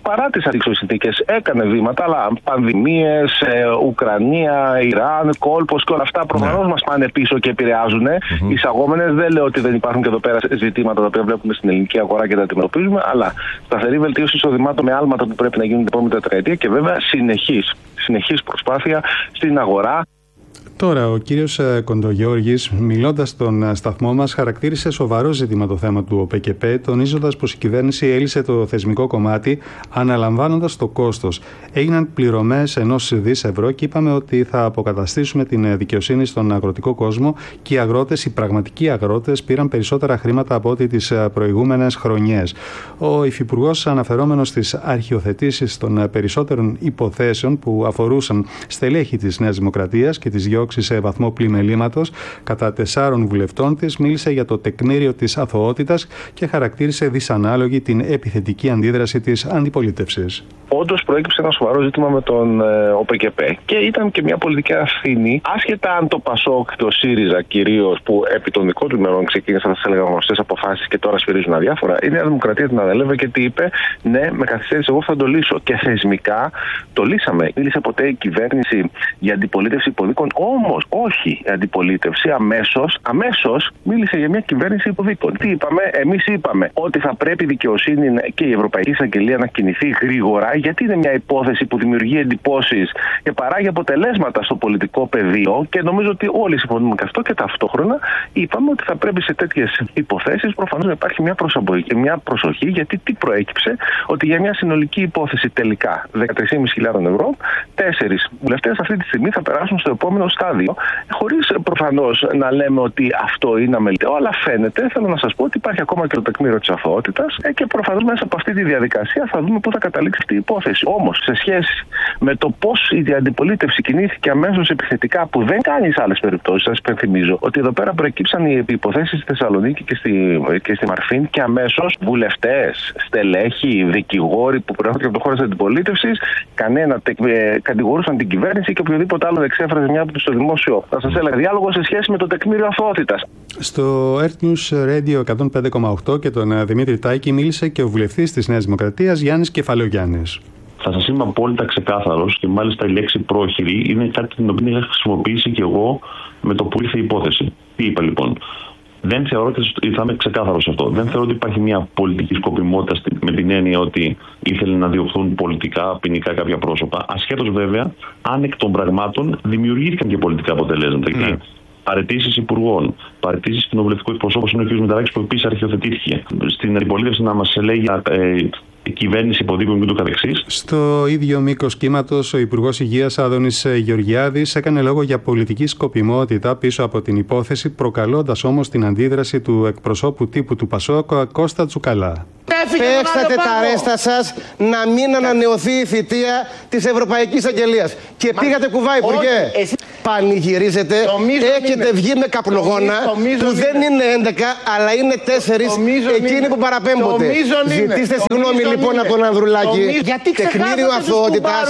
παρά τις αντίξωες συνθήκες έκανε βήματα, αλλά πανδημίες, ε, Ουκρανία, Ιράν, κόλπος και όλα αυτά προφανώς μας πάνε πίσω και επηρεάζουν. Mm-hmm. Οι εισαγόμενες, δεν λέω ότι δεν υπάρχουν και εδώ πέρα ζητήματα τα οποία βλέπουμε στην ελληνική αγορά και τα αντιμετωπίζουμε, αλλά σταθερή βελτίωση εισοδημάτων με άλματα που πρέπει να γίνουν την επόμενη τετραετία και βέβαια συνεχής, συνεχής προσπάθεια στην αγορά. Τώρα, ο κύριος Κοντογιώργης, μιλώντας στον σταθμό μας, χαρακτήρισε σοβαρό ζήτημα το θέμα του ΟΠΕΚΕΠ, τονίζοντας πως η κυβέρνηση έλυσε το θεσμικό κομμάτι, αναλαμβάνοντας το κόστος. Έγιναν πληρωμές ενός δις ευρώ και είπαμε ότι θα αποκαταστήσουμε την δικαιοσύνη στον αγροτικό κόσμο και οι αγρότες, οι πραγματικοί αγρότες, πήραν περισσότερα χρήματα από ό,τι τις προηγούμενες χρονιές. Ο Υφυπουργός, αναφερόμενος στις αρχιοθετήσεις των περισσότερων υποθέσεων που αφορούσαν στελέχη της Νέας Δημοκρατίας και τις διώξεις σε βαθμό πλημελήματος κατά τεσσάρων βουλευτών της, μίλησε για το τεκμήριο της αθωότητας και χαρακτήρισε δυσανάλογη την επιθετική αντίδραση της αντιπολίτευσης. Όντως προέκυψε ένα σοβαρό ζήτημα με τον ε, ΟΠΕΚΕΠ και ήταν και μια πολιτική ευθύνη, άσχετα αν το ΠΑΣΟΚ και το ΣΥΡΙΖΑ κυρίως, που επί των δικών του ημερών ξεκίνησαν τις έλεγα γνωστές αποφάσεις και τώρα σφυρίζουν αδιάφορα, η Νέα Δημοκρατία την ανέλαβε και τι είπε, ναι, με καθυστέρηση εγώ θα το λύσω. Και θεσμικά το λύσαμε. Μίλησε ποτέ η κυβέρνηση για αντιπολίτευση υποδίκων? Όμως, όχι. Η αντιπολίτευση αμέσως, αμέσως μίλησε για μια κυβέρνηση υποδίκων. Τι είπαμε? Εμείς είπαμε ότι θα πρέπει η δικαιοσύνη και η Ευρωπαϊκή Εισαγγελία να κινηθεί γρήγορα, γιατί είναι μια υπόθεση που δημιουργεί εντυπώσεις και παράγει αποτελέσματα στο πολιτικό πεδίο και νομίζω ότι όλοι συμφωνούμε και αυτό, και ταυτόχρονα είπαμε ότι θα πρέπει σε τέτοιες υποθέσεις προφανώς να υπάρχει μια προσοχή, μια προσοχή, γιατί τι προέκυψε? Ότι για μια συνολική υπόθεση τελικά δεκατρείς χιλιάδες πεντακόσια ευρώ, τέσσερις βουλευτές αυτή τη στιγμή θα περάσουν στο επόμενο στάδιο, χωρίς προφανώς να λέμε ότι αυτό είναι αμεληταίο, αλλά φαίνεται, θέλω να σας πω, ότι υπάρχει ακόμα και το τεκμήριο της αθωότητας και προφανώς μέσα από αυτή τη διαδικασία θα δούμε πού θα καταλήξει αυτή η υπόθεση. Όμως, σε σχέση με το πώς η αντιπολίτευση κινήθηκε αμέσως επιθετικά, που δεν κάνει σε άλλες περιπτώσεις, σας υπενθυμίζω ότι εδώ πέρα προεκύψαν οι υποθέσεις στη Θεσσαλονίκη και στη, και στη Μαρφίν και αμέσως βουλευτές, στελέχοι, δικηγόροι που προέρχονται από το χώρο της αντιπολίτευσης, κανένα ε, κατηγορούσαν την κυβέρνηση και οποιοδήποτε άλλο εξέφραζε μια από στο δημόσιο. Θα σας έλεγα διάλογο σε σχέση με το τεκμήριο αθωότητας. Στο Earth News Radio εκατόν πέντε κόμμα οκτώ και τον Δημήτρη Τάκη μίλησε και ο βουλευτής της Νέας Δημοκρατίας Γιάννης Κεφαλογιάννης. Θα σας είμαι απόλυτα ξεκάθαρος και μάλιστα η λέξη πρόχειρη είναι κάτι την οποία είχα χρησιμοποιήσει και εγώ με το που ήρθε η υπόθεση. Τι είπα λοιπόν? Δεν θεωρώ, και θα είμαι ξεκάθαρος σε αυτό, δεν θεωρώ ότι υπάρχει μια πολιτική σκοπιμότητα με την έννοια ότι ήθελε να διωχθούν πολιτικά, ποινικά κάποια πρόσωπα. Ασχέτως βέβαια αν εκ των πραγμάτων δημιουργήθηκαν και πολιτικά αποτελέσματα. Mm. Και παραιτήσεις υπουργών, παραιτήσεις κοινοβουλευτικού εκπροσώπου είναι ο κ. Μηταράκης που επίσης αρχιοθετήθηκε. Στην αντιπολίτευση να μας λέει για ε, κυβέρνηση υποδίκων και το καθεξής. Στο ίδιο μήκος κύματος, ο Υπουργός Υγείας Άδωνης Γεωργιάδης έκανε λόγο για πολιτική σκοπιμότητα πίσω από την υπόθεση, προκαλώντας όμως την αντίδραση του εκπροσώπου τύπου του ΠΑΣΟΚ, Κώστα Τσουκαλά. Παίξατε τα ρέστα σας να μην ανανεωθεί η θητεία της Ευρωπαϊκής Αγγελίας. Και Μα... πήγατε κουβά, Υπουργέ. Εσύ... Πανηγυρίζετε, έχετε είναι. βγει με καπνογόνα που είναι. δεν είναι έντεκα, αλλά είναι τέσσερις εκείνοι που παραπέμπονται. Ζητήστε συγγνώμη λοιπόν από τον Ανδρουλάκη. Γιατί τεκμήριο αθωότητας.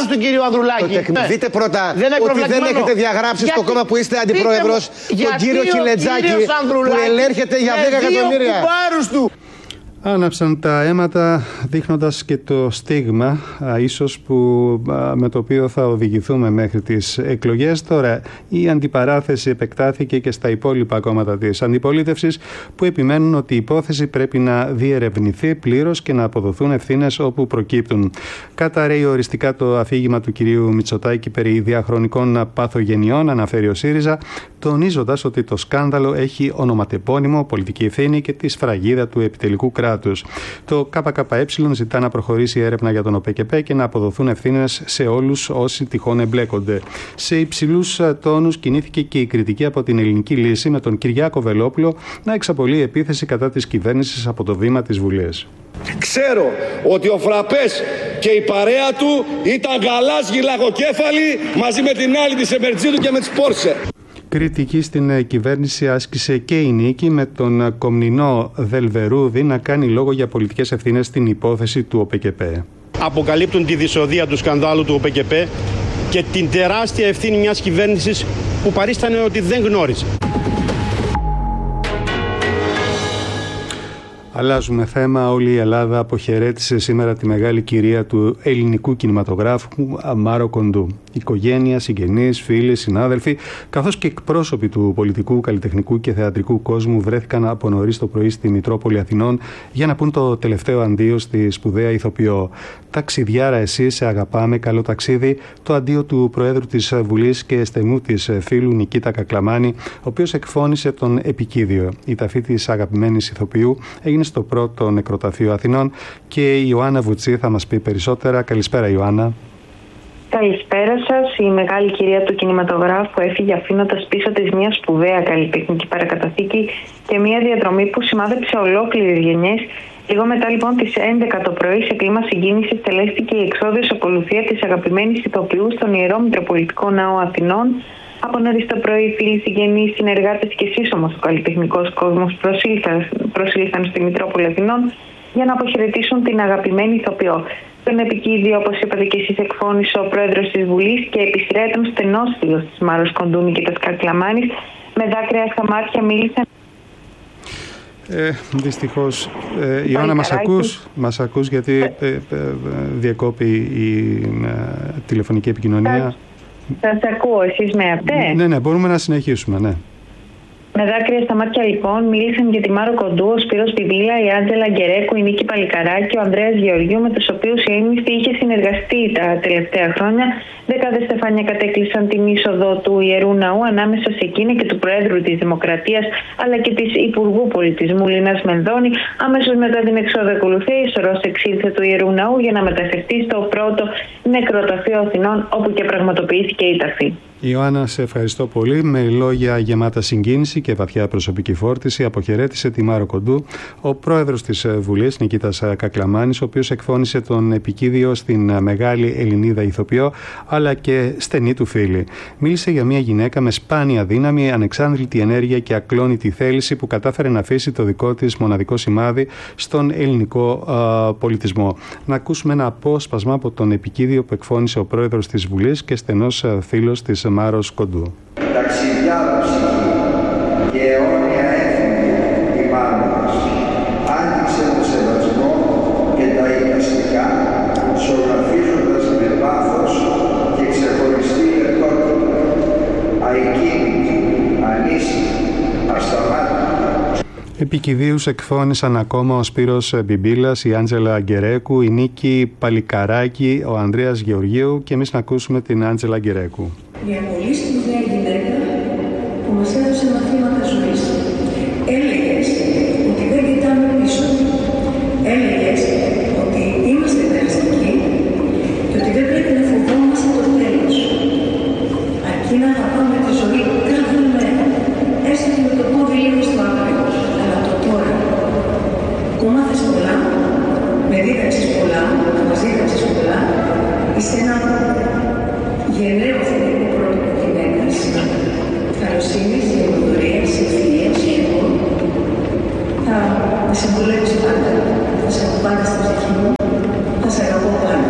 Δείτε πρώτα ότι δεν έχετε διαγράψει στο κόμμα που είστε αντιπρόεδρος τον κύριο Κιλετζάκη που ελέρχεται για δέκα εκατομμύρια. Άναψαν τα αίματα δείχνοντας και το στίγμα α, ίσως που, α, με το οποίο θα οδηγηθούμε μέχρι τις εκλογές. Τώρα η αντιπαράθεση επεκτάθηκε και στα υπόλοιπα κόμματα της αντιπολίτευσης που επιμένουν ότι η υπόθεση πρέπει να διερευνηθεί πλήρως και να αποδοθούν ευθύνες όπου προκύπτουν. Καταρρέει οριστικά το αφήγημα του κυρίου Μητσοτάκη περί διαχρονικών παθογενειών, αναφέρει ο ΣΥΡΙΖΑ, τονίζοντας ότι το σκάνδαλο έχει ονοματεπώνυμο, πολιτική ευθύνη και τη σφραγίδα του επιτελικού κράτους. Το ΚΚΕ ζητά να προχωρήσει η έρευνα για τον ΟΠΕΚΕΠ και να αποδοθούν ευθύνες σε όλους όσοι τυχόν εμπλέκονται. Σε υψηλούς τόνους κινήθηκε και η κριτική από την Ελληνική Λύση, με τον Κυριάκο Βελόπουλο να εξαπολύει επίθεση κατά της κυβέρνησης από το βήμα της Βουλής. Ξέρω ότι ο Φραπές και η παρέα του ήταν γαλάζιοι λαγοκέφαλοι μαζί με την άλλη της Εμερτζίδου και με τις Πόρσε. Κριτική στην κυβέρνηση άσκησε και η Νίκη, με τον κομνηνό Δελβερούδη να κάνει λόγο για πολιτικές ευθύνες στην υπόθεση του ΟΠΕΚΕΠ. Αποκαλύπτουν τη δυσοδεία του σκανδάλου του ΟΠΕΚΕΠ και την τεράστια ευθύνη μιας κυβέρνησης που παρίστανε ότι δεν γνώριζε. Αλλάζουμε θέμα. Όλη η Ελλάδα αποχαιρέτησε σήμερα τη μεγάλη κυρία του ελληνικού κινηματογράφου, Μάρο Κοντού. Οικογένεια, συγγενείς, φίλοι, συνάδελφοι, καθώς και εκπρόσωποι του πολιτικού, καλλιτεχνικού και θεατρικού κόσμου βρέθηκαν από νωρίς το πρωί στη Μητρόπολη Αθηνών για να πούν το τελευταίο αντίο στη σπουδαία ηθοποιό. Ταξιδιάρα, εσύ, σε αγαπάμε, καλό ταξίδι. Το αντίο του Προέδρου της Βουλής και στενού της φίλου Νικήτα Κακλαμάνη, ο οποίος εκφώνησε τον επικίδιο. Η ταφή της αγαπημένης ηθοποιού έγινε στο πρώτο νεκροταφείο Αθηνών και η Ιωάννα Βουτσή θα μας πει περισσότερα. Καλησπέρα, Ιωάννα. Καλησπέρα σας. Η μεγάλη κυρία του κινηματογράφου έφυγε αφήνοντας πίσω της μια σπουδαία καλλιτεχνική παρακαταθήκη και μια διαδρομή που σημάδεψε ολόκληρες γενιές. Λίγο μετά λοιπόν τις έντεκα το πρωί, σε κλίμα συγκίνησης, τελέστηκε η εξώδιος ακολουθία της αγαπημένης ηθοποιού στον Ιερό Μητροπολιτικό Ναό Αθηνών. Από νωρίς το πρωί, φίλοι, συγγενείς, συνεργάτες και σύσσωμος ο καλλιτεχνικός κόσμος προσήλθαν, προσήλθαν στη Μητρόπολη Αθηνών για να αποχαιρετήσουν την αγαπημένη ηθοποιό. Τον επικίδιο, όπως είπατε και εσείς, εκφώνησε ο πρόεδρος της Βουλής και επί σειρά ήταν στενός φίλος της Μάρος Κοντού, Νικήτας Κακλαμάνης. Με δάκρυα στα μάτια μίλησαν. Ε, δυστυχώς, ε, Ιωάννα, μας ακούς, μας ακούς γιατί ε, ε, διακόπη η ε, τηλεφωνική επικοινωνία. Σας ακούω, εσείς με αυτέ. Ναι, ναι, μπορούμε να συνεχίσουμε, ναι. Με δάκρυα στα μάτια λοιπόν μίλησαν για τη Μάρο Κοντού, ο Σπύρος Πιβίλα, η Άντζελα Γκερέκου, η Νίκη Παλικαράκη, ο Ανδρέας Γεωργίου, με τους οποίους η έμνηστη είχε συνεργαστεί τα τελευταία χρόνια. Δεκάδες στεφάνια κατέκλυσαν την είσοδο του Ιερού Ναού ανάμεσα σε εκείνη και του Προέδρου της Δημοκρατίας αλλά και της Υπουργού Πολιτισμού Λίνας Μενδώνη. Αμέσως μετά την εξόδο ακολουθία, η σωρός εξήλθε του Ιερού Ναού για να μεταφερθεί στο πρώτο νεκροταφείο Αθηνών, όπου και πραγματοποιήθηκε η ταφή. Ιωάννα, σε ευχαριστώ πολύ. Με λόγια γεμάτα συγκίνηση και βαθιά προσωπική φόρτιση, αποχαιρέτησε τη Μάρο Κοντού ο πρόεδρος της Βουλής, Νικήτας Κακλαμάνης, ο οποίος εκφώνησε τον επικίδιο στην μεγάλη Ελληνίδα ηθοποιό, αλλά και στενή του φίλη. Μίλησε για μια γυναίκα με σπάνια δύναμη, ανεξάντλητη ενέργεια και ακλόνητη θέληση που κατάφερε να αφήσει το δικό της μοναδικό σημάδι στον ελληνικό α, πολιτισμό. Να ακούσουμε ένα απόσπασμα από τον επικίδιο που εκφώνησε ο πρόεδρος της Βουλής και στενός φίλος της Μάρος Κοντού. Ταξιδιάρα ψυχή και αιώνια έθνη η μάνα μας άνοιξε το σεβασμό και τα εικαστικά, ζωγραφίζοντας με πάθος και ξεχωριστή λεπτότητα, αεκίνητη, ανήσυχη, ασταμάτητη. Επικηδίους εκφώνησαν ακόμα ο Σπύρος Μπιμπίλας, η Άντζελα Γκερέκου, η Νίκη Παλικαράκη, ο Ανδρέας Γεωργίου και εμείς να ακούσουμε την Άντζελα Γκερέκου. Μια πολύ σπουδαία γυναίκα που μας έδωσε μαθήματα ζωής. Έλεγες ότι δεν κοιτάμε πίσω. Έλεγες ότι είμαστε περαστικοί και ότι δεν πρέπει να φοβόμαστε το τέλος. Αρκεί να αγαπάμε τη ζωή κάθε μέρα, έστω και με το πόδι λίγο στο άκρη, αλλά το τώρα. Που μάθες πολλά, με δίδαξες πολλά, μας δίδαξες πολλά, είσαι ένα γενναίο θετικό πρότυπο γυναίκας, καλοσύνης, γενναιοδορίας, ευθυνίας, χειρών. Θα με συμβουλεύεις πάντα, θα σε έχω πάντα στην ψυχή μου, θα σε αγαπώ πάντα.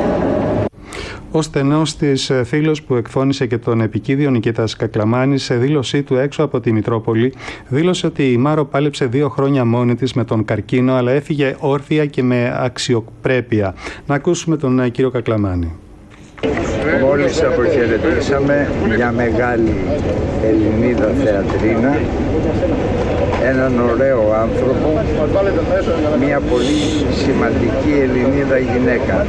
Ο στενός της φίλος που εκφώνησε και τον επικίδιο Νικήτας Κακλαμάνης, σε δήλωσή του έξω από τη Μητρόπολη, δήλωσε ότι η Μάρο πάλεψε δύο χρόνια μόνη της με τον καρκίνο, αλλά έφυγε όρθια και με αξιοπρέπεια. Να ακούσουμε τον κύριο Κακλαμάνη. Μόλις αποχαιρετήσαμε μια μεγάλη Ελληνίδα θεατρίνα, έναν ωραίο άνθρωπο, μια πολύ σημαντική Ελληνίδα γυναίκα.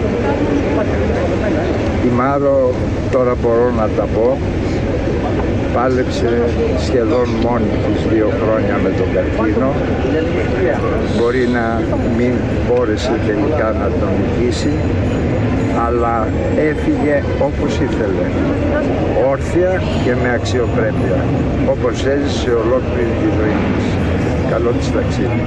Η Μάρο, τώρα μπορώ να τα πω, πάλεψε σχεδόν μόνη της δύο χρόνια με τον καρκίνο. Μπορεί να μην μπόρεσε τελικά να τον νικήσει, αλλά έφυγε όπως ήθελε, όρθια και με αξιοπρέπεια, όπως έζησε ολόκληρη τη ζωή της. Καλό της ταξίδι.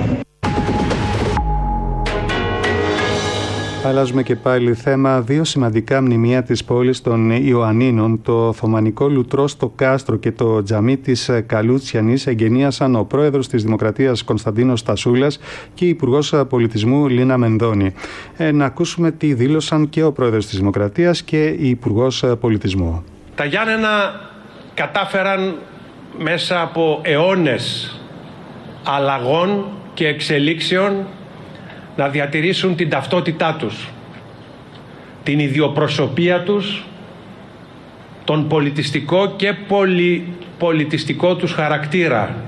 Αλλάζουμε και πάλι θέμα. Δύο σημαντικά μνημεία της πόλης των Ιωαννίνων, το Οθωμανικό Λουτρό στο Κάστρο και το τζαμί της Καλούτσιανης, εγγενίασαν ο πρόεδρος της Δημοκρατίας Κωνσταντίνος Τασούλας και η Υπουργός Πολιτισμού Λίνα Μενδώνη. Ε, να ακούσουμε τι δήλωσαν και ο πρόεδρος της Δημοκρατίας και η Υπουργός Πολιτισμού. Τα Γιάννενα κατάφεραν μέσα από αιώνες αλλαγών και εξελίξεων να διατηρήσουν την ταυτότητά τους, την ιδιοπροσωπία τους, τον πολιτιστικό και πολυπολιτιστικό τους χαρακτήρα.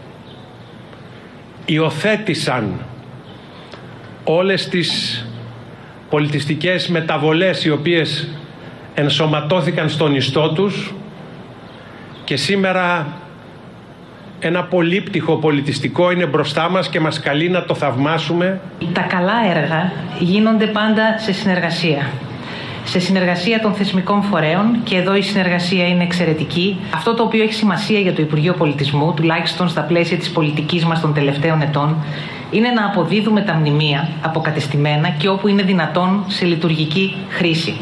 Υιοθέτησαν όλες τις πολιτιστικές μεταβολές οι οποίες ενσωματώθηκαν στον ιστό τους και σήμερα ένα πολύπτυχο πολιτιστικό είναι μπροστά μας και μας καλεί να το θαυμάσουμε. Τα καλά έργα γίνονται πάντα σε συνεργασία. Σε συνεργασία των θεσμικών φορέων, και εδώ η συνεργασία είναι εξαιρετική. Αυτό το οποίο έχει σημασία για το Υπουργείο Πολιτισμού, τουλάχιστον στα πλαίσια της πολιτικής μας των τελευταίων ετών, είναι να αποδίδουμε τα μνημεία αποκατεστημένα και όπου είναι δυνατόν σε λειτουργική χρήση.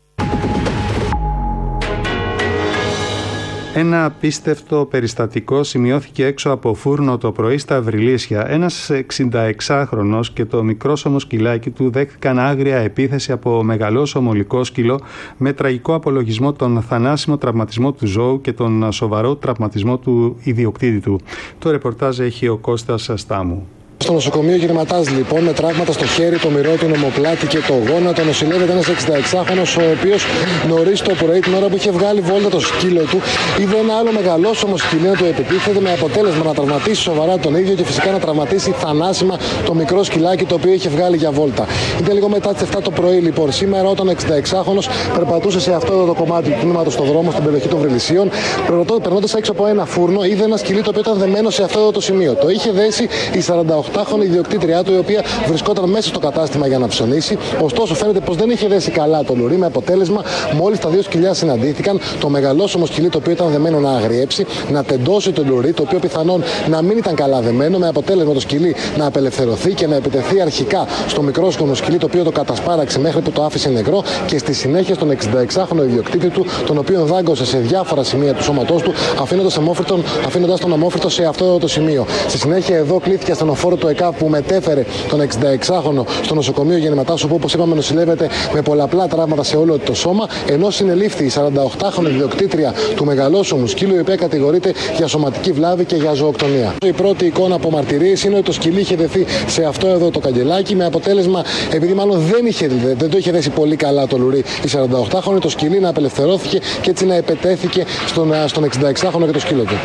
Ένα απίστευτο περιστατικό σημειώθηκε έξω από φούρνο το πρωί στα Αυριλίσια. Ένας εξηνταεξάχρονος και το μικρόσωμο σκυλάκι του δέχθηκαν άγρια επίθεση από μεγαλόσωμο λυκόσκυλο με τραγικό απολογισμό τον θανάσιμο τραυματισμό του ζώου και τον σοβαρό τραυματισμό του ιδιοκτήτη του. Το ρεπορτάζ έχει ο Κώστας Στάμου. Στο νοσοκομείο Γερματάς, λοιπόν, με τραύματα στο χέρι, το μυρό του, ομοπλάτη και το γόνατο, νοσηλεύεται ένας εξηνταεξάχρονος, ο οποίος νωρίς το πρωί, την ώρα που είχε βγάλει βόλτα το σκύλο του, είδε ένα άλλο μεγαλόσωμο σκυλί να του επιτίθεται, με αποτέλεσμα να τραυματίσει σοβαρά τον ίδιο και φυσικά να τραυματίσει θανάσιμα το μικρό σκυλάκι το οποίο είχε βγάλει για βόλτα. Ήταν λίγο μετά τις εφτά το πρωί, λοιπόν, σήμερα, όταν ο εξηνταεξάχρονος περπατούσε σε αυτό το κομμάτι του τμήματος στο δρόμο, στην περιοχή των Βρυλισίων, περνώντας έξω από ένα φούρνο, είδε ένα σκυλί το οποίο ήταν δεμένο σε αυτό το σημείο. Το είχε δέσει η σαρανταοκτάχρονη ιδιοκτήτριά του, η οποία βρισκόταν μέσα στο κατάστημα για να ψωνίσει. Ωστόσο, φαίνεται πως δεν είχε δέσει καλά το λουρί, με αποτέλεσμα, μόλις τα δύο σκυλιά συναντήθηκαν, το μεγαλόσωμο σκυλί το οποίο ήταν δεμένο να αγριέψει, να τεντώσει το λουρί, το οποίο πιθανόν να μην ήταν καλά δεμένο, με αποτέλεσμα το σκυλί να απελευθερωθεί και να επιτεθεί αρχικά στο μικρόσωμο σκυλί, το οποίο το κατασπάραξε μέχρι που το άφησε νεκρό, και στη συνέχεια στον εξηνταεξάχρονο ιδιοκτήτη του, τον οποίο δάγκωσε σε διάφορα σημεία του σώματός του, αφήνοντας τον αμόφυρτο σε αυτό το σημείο. Στη συνέχεια, εδώ κλήθηκε ασθενοφόρο του ΕΚΑΒ που μετέφερε τον εξηνταεξάχρονο στο νοσοκομείο Γεννηματάς, όπου, όπως είπαμε, νοσηλεύεται με πολλαπλά τραύματα σε όλο το σώμα, ενώ συνελήφθη η σαρανταοκτάχρονη ιδιοκτήτρια του μεγαλόσωμου σκύλου, η οποία κατηγορείται για σωματική βλάβη και για ζωοκτονία. Η πρώτη εικόνα από μαρτυρίες είναι ότι το σκυλί είχε δεθεί σε αυτό εδώ το καγκελάκι, με αποτέλεσμα, επειδή μάλλον δεν, είχε, δεν το είχε δέσει πολύ καλά το λουρί η σαρανταοκτάχρονη, το σκυλί να απελευθερώθηκε και έτσι να επετέθηκε στον, στον εξηνταεξάχρονο και το σκύλο του.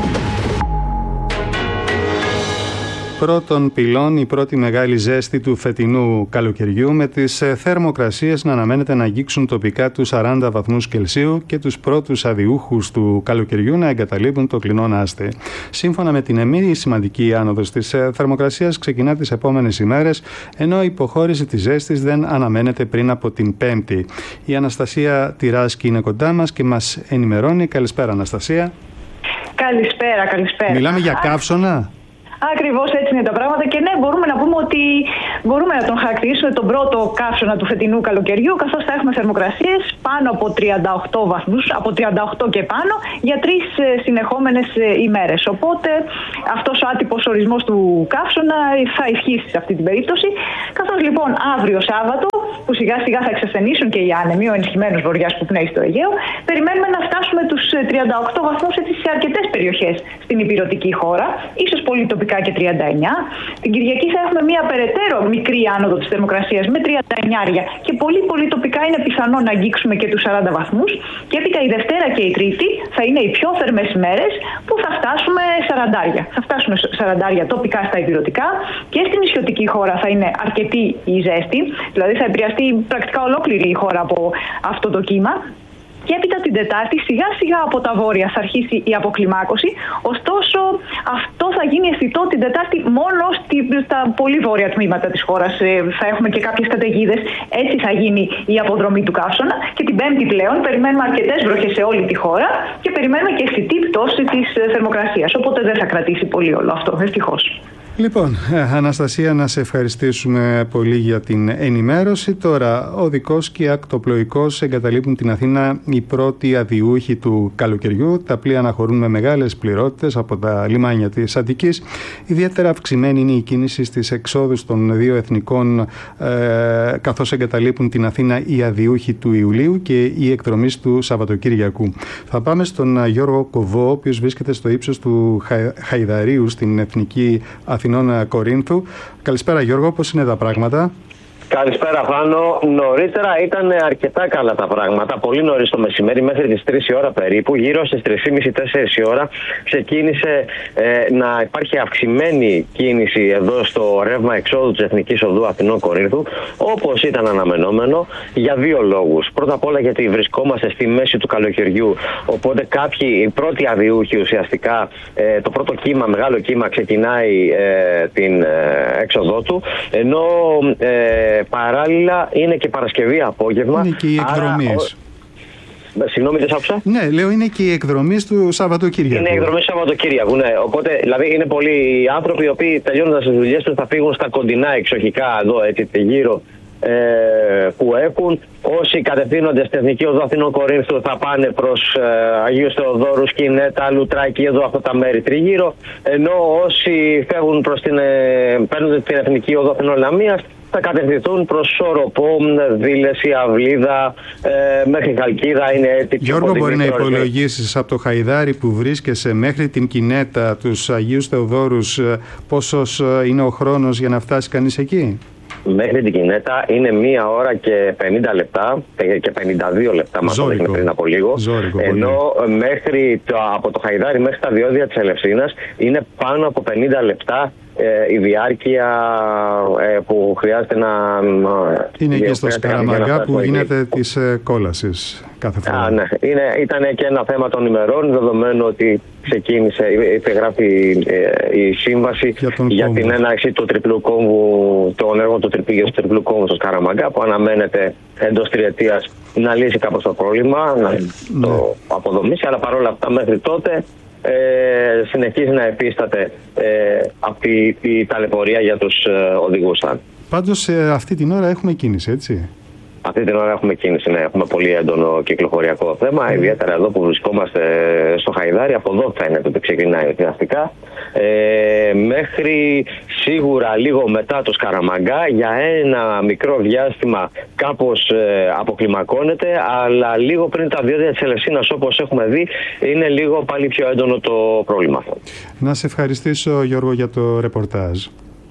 Πρώτον πυλών, η πρώτη μεγάλη ζέστη του φετινού καλοκαιριού, με τις θερμοκρασίες να αναμένεται να αγγίξουν τοπικά τους σαράντα βαθμούς Κελσίου και τους πρώτους αδιούχους του καλοκαιριού να εγκαταλείπουν το κλεινόν άστη. Σύμφωνα με την εμμύρη, η σημαντική άνοδος της θερμοκρασίας ξεκινά τις επόμενες ημέρες, ενώ η υποχώρηση της ζέστης δεν αναμένεται πριν από την Πέμπτη. Η Αναστασία Τυράσκη είναι κοντά μας και μας ενημερώνει. Καλησπέρα, Αναστασία. Καλησπέρα, καλησπέρα. Μιλάμε για καύσωνα. Ακριβώς έτσι είναι τα πράγματα, και ναι, μπορούμε να πούμε ότι μπορούμε να τον χαρακτηρίσουμε τον πρώτο καύσωνα του φετινού καλοκαιριού, καθώς θα έχουμε θερμοκρασίες πάνω από τριάντα οκτώ βαθμούς, από τριάντα οκτώ και πάνω, για τρεις συνεχόμενες ημέρες. Οπότε αυτός ο άτυπος ορισμός του καύσωνα θα ισχύσει σε αυτή την περίπτωση. Καθώς λοιπόν αύριο Σάββατο, που σιγά σιγά θα εξασθενήσουν και οι άνεμοι, ο ενισχυμένος βοριάς που πνέει στο Αιγαίο, περιμένουμε να φτάσουμε τους τριάντα οκτώ βαθμούς σε αρκετές περιοχές στην ηπειρωτική χώρα, ίσως πολύ τοπικά και τριάντα εννιά. Την Κυριακή θα έχουμε μια περαιτέρω μικρή άνοδο της θερμοκρασίας με τριάντα εννιά, και πολύ πολύ τοπικά είναι πιθανό να αγγίξουμε και τους σαράντα βαθμούς. Και έπειτα η Δευτέρα και η Τρίτη θα είναι οι πιο θερμές ημέρες, που θα φτάσουμε σαράντα. Θα φτάσουμε σαράντα τοπικά στα ηπειρωτικά, και στην νησιωτική χώρα θα είναι αρκετή η ζέστη, δηλαδή θα επηρεαστεί πρακτικά ολόκληρη η χώρα από αυτό το κύμα. Και έπειτα την Τετάρτη σιγά σιγά από τα βόρεια θα αρχίσει η αποκλιμάκωση, ωστόσο αυτό θα γίνει αισθητό την Τετάρτη μόνο στα πολύ βόρεια τμήματα της χώρας. Θα έχουμε και κάποιες καταιγίδες, έτσι θα γίνει η αποδρομή του καύσωνα, και την Πέμπτη πλέον περιμένουμε αρκετές βροχές σε όλη τη χώρα και περιμένουμε και αισθητή πτώση της θερμοκρασίας, οπότε δεν θα κρατήσει πολύ όλο αυτό, ευτυχώς. Λοιπόν, Αναστασία, να σε ευχαριστήσουμε πολύ για την ενημέρωση. Τώρα, οδικός και ακτοπλοϊκός εγκαταλείπουν την Αθήνα οι πρώτοι αδιούχοι του καλοκαιριού. Τα πλοία αναχωρούν με μεγάλες πληρότητες από τα λιμάνια της Αττικής. Ιδιαίτερα αυξημένη είναι η κίνηση στις εξόδους των δύο εθνικών, ε, καθώς εγκαταλείπουν την Αθήνα οι αδιούχοι του Ιουλίου και οι εκδρομείς του Σαββατοκύριακου. Θα πάμε στον Γιώργο Κοβό, ο οποίος βρίσκεται στο ύψος του Χαϊδαρίου στην Εθνική Αθήνα Αθηνών Κορίνθου. Καλησπέρα Γιώργο, πώς είναι τα πράγματα? Καλησπέρα Φάνο. Νωρίτερα ήταν αρκετά καλά τα πράγματα. Πολύ νωρίς το μεσημέρι, μέχρι τις τρεις η ώρα περίπου, γύρω στις τρεις και μισή με τέσσερις η ώρα, ξεκίνησε ε, να υπάρχει αυξημένη κίνηση εδώ στο ρεύμα εξόδου της Εθνικής Οδού Αθηνών Κορίνθου, όπως ήταν αναμενόμενο, για δύο λόγους. Πρώτα απ' όλα γιατί βρισκόμαστε στη μέση του καλοκαιριού, οπότε κάποιοι, οι πρώτοι αδιούχοι ουσιαστικά, ε, το πρώτο κύμα, μεγάλο κύμα, ξεκινάει ε, την ε, έξοδό του, ενώ ε, παράλληλα είναι και Παρασκευή απόγευμα. Είναι και οι εκδρομές. Άρα... Συγγνώμη, δεν σ' άκουσα. Ναι, λέω είναι και οι εκδρομές του Σαββατοκύριακου. Είναι οι εκδρομές του Σαββατοκύριακου, ναι. Οπότε δηλαδή είναι πολλοί άνθρωποι οι οποίοι τελειώνοντας τις δουλειές τους θα φύγουν στα κοντινά εξοχικά εδώ, έτσι, γύρω ε, που έχουν. Όσοι κατευθύνονται στην Εθνική Οδό Αθηνών Κορίνθου θα πάνε προς ε, Αγίους Θεοδόρους, Κινέτα, Λουτράκη, εδώ αυτά τα μέρη τριγύρω. Ενώ όσοι φεύγουν προς την, ε, παίρνουν την Εθνική Οδό Αθηνών Λαμίας θα κατευθυνθούν προς Σόροπο, Δήλεση, Αυλίδα, ε, μέχρι Χαλκίδα. Είναι έτσι. Γιώργο, μπορεί να υπολογίσεις από το Χαϊδάρι που βρίσκεσαι μέχρι την Κινέτα, τους Αγίους Θεοδόρους, πόσος είναι ο χρόνος για να φτάσει κανείς εκεί? Μέχρι την Κινέτα είναι μία ώρα και πενήντα λεπτά και πενήντα δύο λεπτά, μας το δείχνει πριν από λίγο. Ζώρικο, ενώ μέχρι το, από το Χαϊδάρι μέχρι τα διόδια της Ελευσίνας είναι πάνω από πενήντα λεπτά ε, η διάρκεια ε, που χρειάζεται να... Είναι και στο Σκαραμαγκά που γίνεται της ε, κόλασης κάθε φορά. Α, ναι. Είναι, ήταν και ένα θέμα των ημερών, δεδομένου ότι ξεκίνησε, υπεγράφει ε, η σύμβαση για, για την έναρξη του τριπλού κόμβου, των έργων του τρυπήγειου του τριπλού κόμβου στο Σκαραμαγκά, που αναμένεται εντός τριετίας να λύσει κάπως το πρόβλημα, να ναι. το αποδομήσει, αλλά παρόλα αυτά μέχρι τότε ε, συνεχίζει να επίσταται ε, αυτή η ταλαιπωρία για τους ε, οδηγούς. Πάντως ε, αυτή την ώρα έχουμε κίνηση, έτσι? Αυτή την ώρα έχουμε κίνηση, ναι. Έχουμε πολύ έντονο κυκλοφοριακό θέμα. Mm. Ιδιαίτερα εδώ που βρισκόμαστε στο Χαϊδάρι, από εδώ φαίνεται ότι ξεκινάει ουσιαστικά. Ε, μέχρι σίγουρα λίγο μετά το Σκαραμαγκά, για ένα μικρό διάστημα κάπως ε, αποκλιμακώνεται, αλλά λίγο πριν τα διόδια της Ελευσίνας, όπως έχουμε δει, είναι λίγο πάλι πιο έντονο το πρόβλημα αυτό. Να σε ευχαριστήσω, Γιώργο, για το ρεπορτάζ.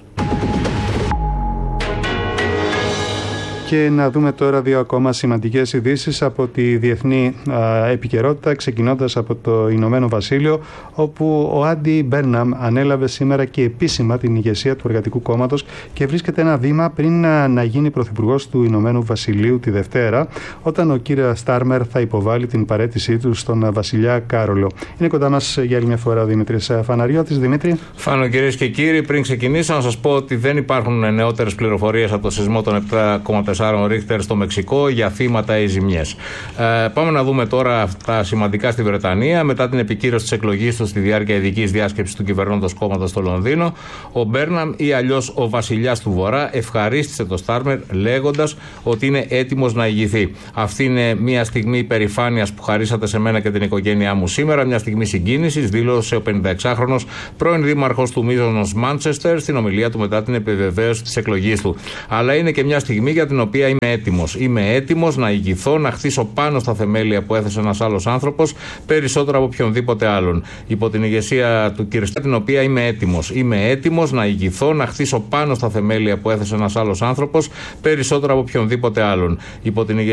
Και να δούμε τώρα δύο ακόμα σημαντικές ειδήσεις από τη διεθνή α, επικαιρότητα, ξεκινώντας από το Ηνωμένο Βασίλειο, όπου ο Άντι Μπέρναμ ανέλαβε σήμερα και επίσημα την ηγεσία του Εργατικού Κόμματος και βρίσκεται ένα βήμα πριν να, να γίνει πρωθυπουργός του Ηνωμένου Βασιλείου τη Δευτέρα, όταν ο κύριος Στάρμερ θα υποβάλει την παραίτησή του στον βασιλιά Κάρολο. Είναι κοντά μας για άλλη μια φορά ο Δημήτρης Φαναριώτης. Δημήτρη. Φάνο, κυρίες και κύριοι, πριν ξεκινήσω να σας πω ότι δεν υπάρχουν νεότερες πληροφορίες από το σεισμό των επτά κόμμα τέσσερα Ρίχτερ στο Μεξικό για θύματα ή ζημιές. Ε, πάμε να δούμε τώρα τα σημαντικά στη Βρετανία. Μετά την επικύρωση της εκλογής του στη διάρκεια ειδικής διάσκεψης του κυβερνώντος κόμματος στο Λονδίνο, ο Μπέρναμ ή αλλιώς ο βασιλιάς του Βορρά ευχαρίστησε το Στάρμερ λέγοντας ότι είναι έτοιμος να ηγηθεί. Αυτή είναι μια στιγμή υπερηφάνειας που χαρίσατε σε μένα και την οικογένειά μου σήμερα, μια στιγμή συγκίνησης, δήλωσε ο πενηνταεξάχρονος πρώην δήμαρχος του μείζωνος Μάντσεστερ στην ομιλία του μετά την επιβεβαίωση της εκλογής του. Αλλά είναι και μια στιγμή για την οποία είμαι έτοιμος. Είμαι έτοιμος να ηγηθώ, να χτίσω πάνω στα θεμέλια που έθεσε ένας άλλος άνθρωπος, περισσότερο από οποιονδήποτε άλλον. Υπό την ηγεσία του κ. την οποία είμαι έτοιμος. Είμαι έτοιμος να ηγηθώ, να χτίσω πάνω στα θεμέλια που έθεσε ένας άλλος άνθρωπος, περισσότερο από οποιονδήποτε άλλον. Υπό την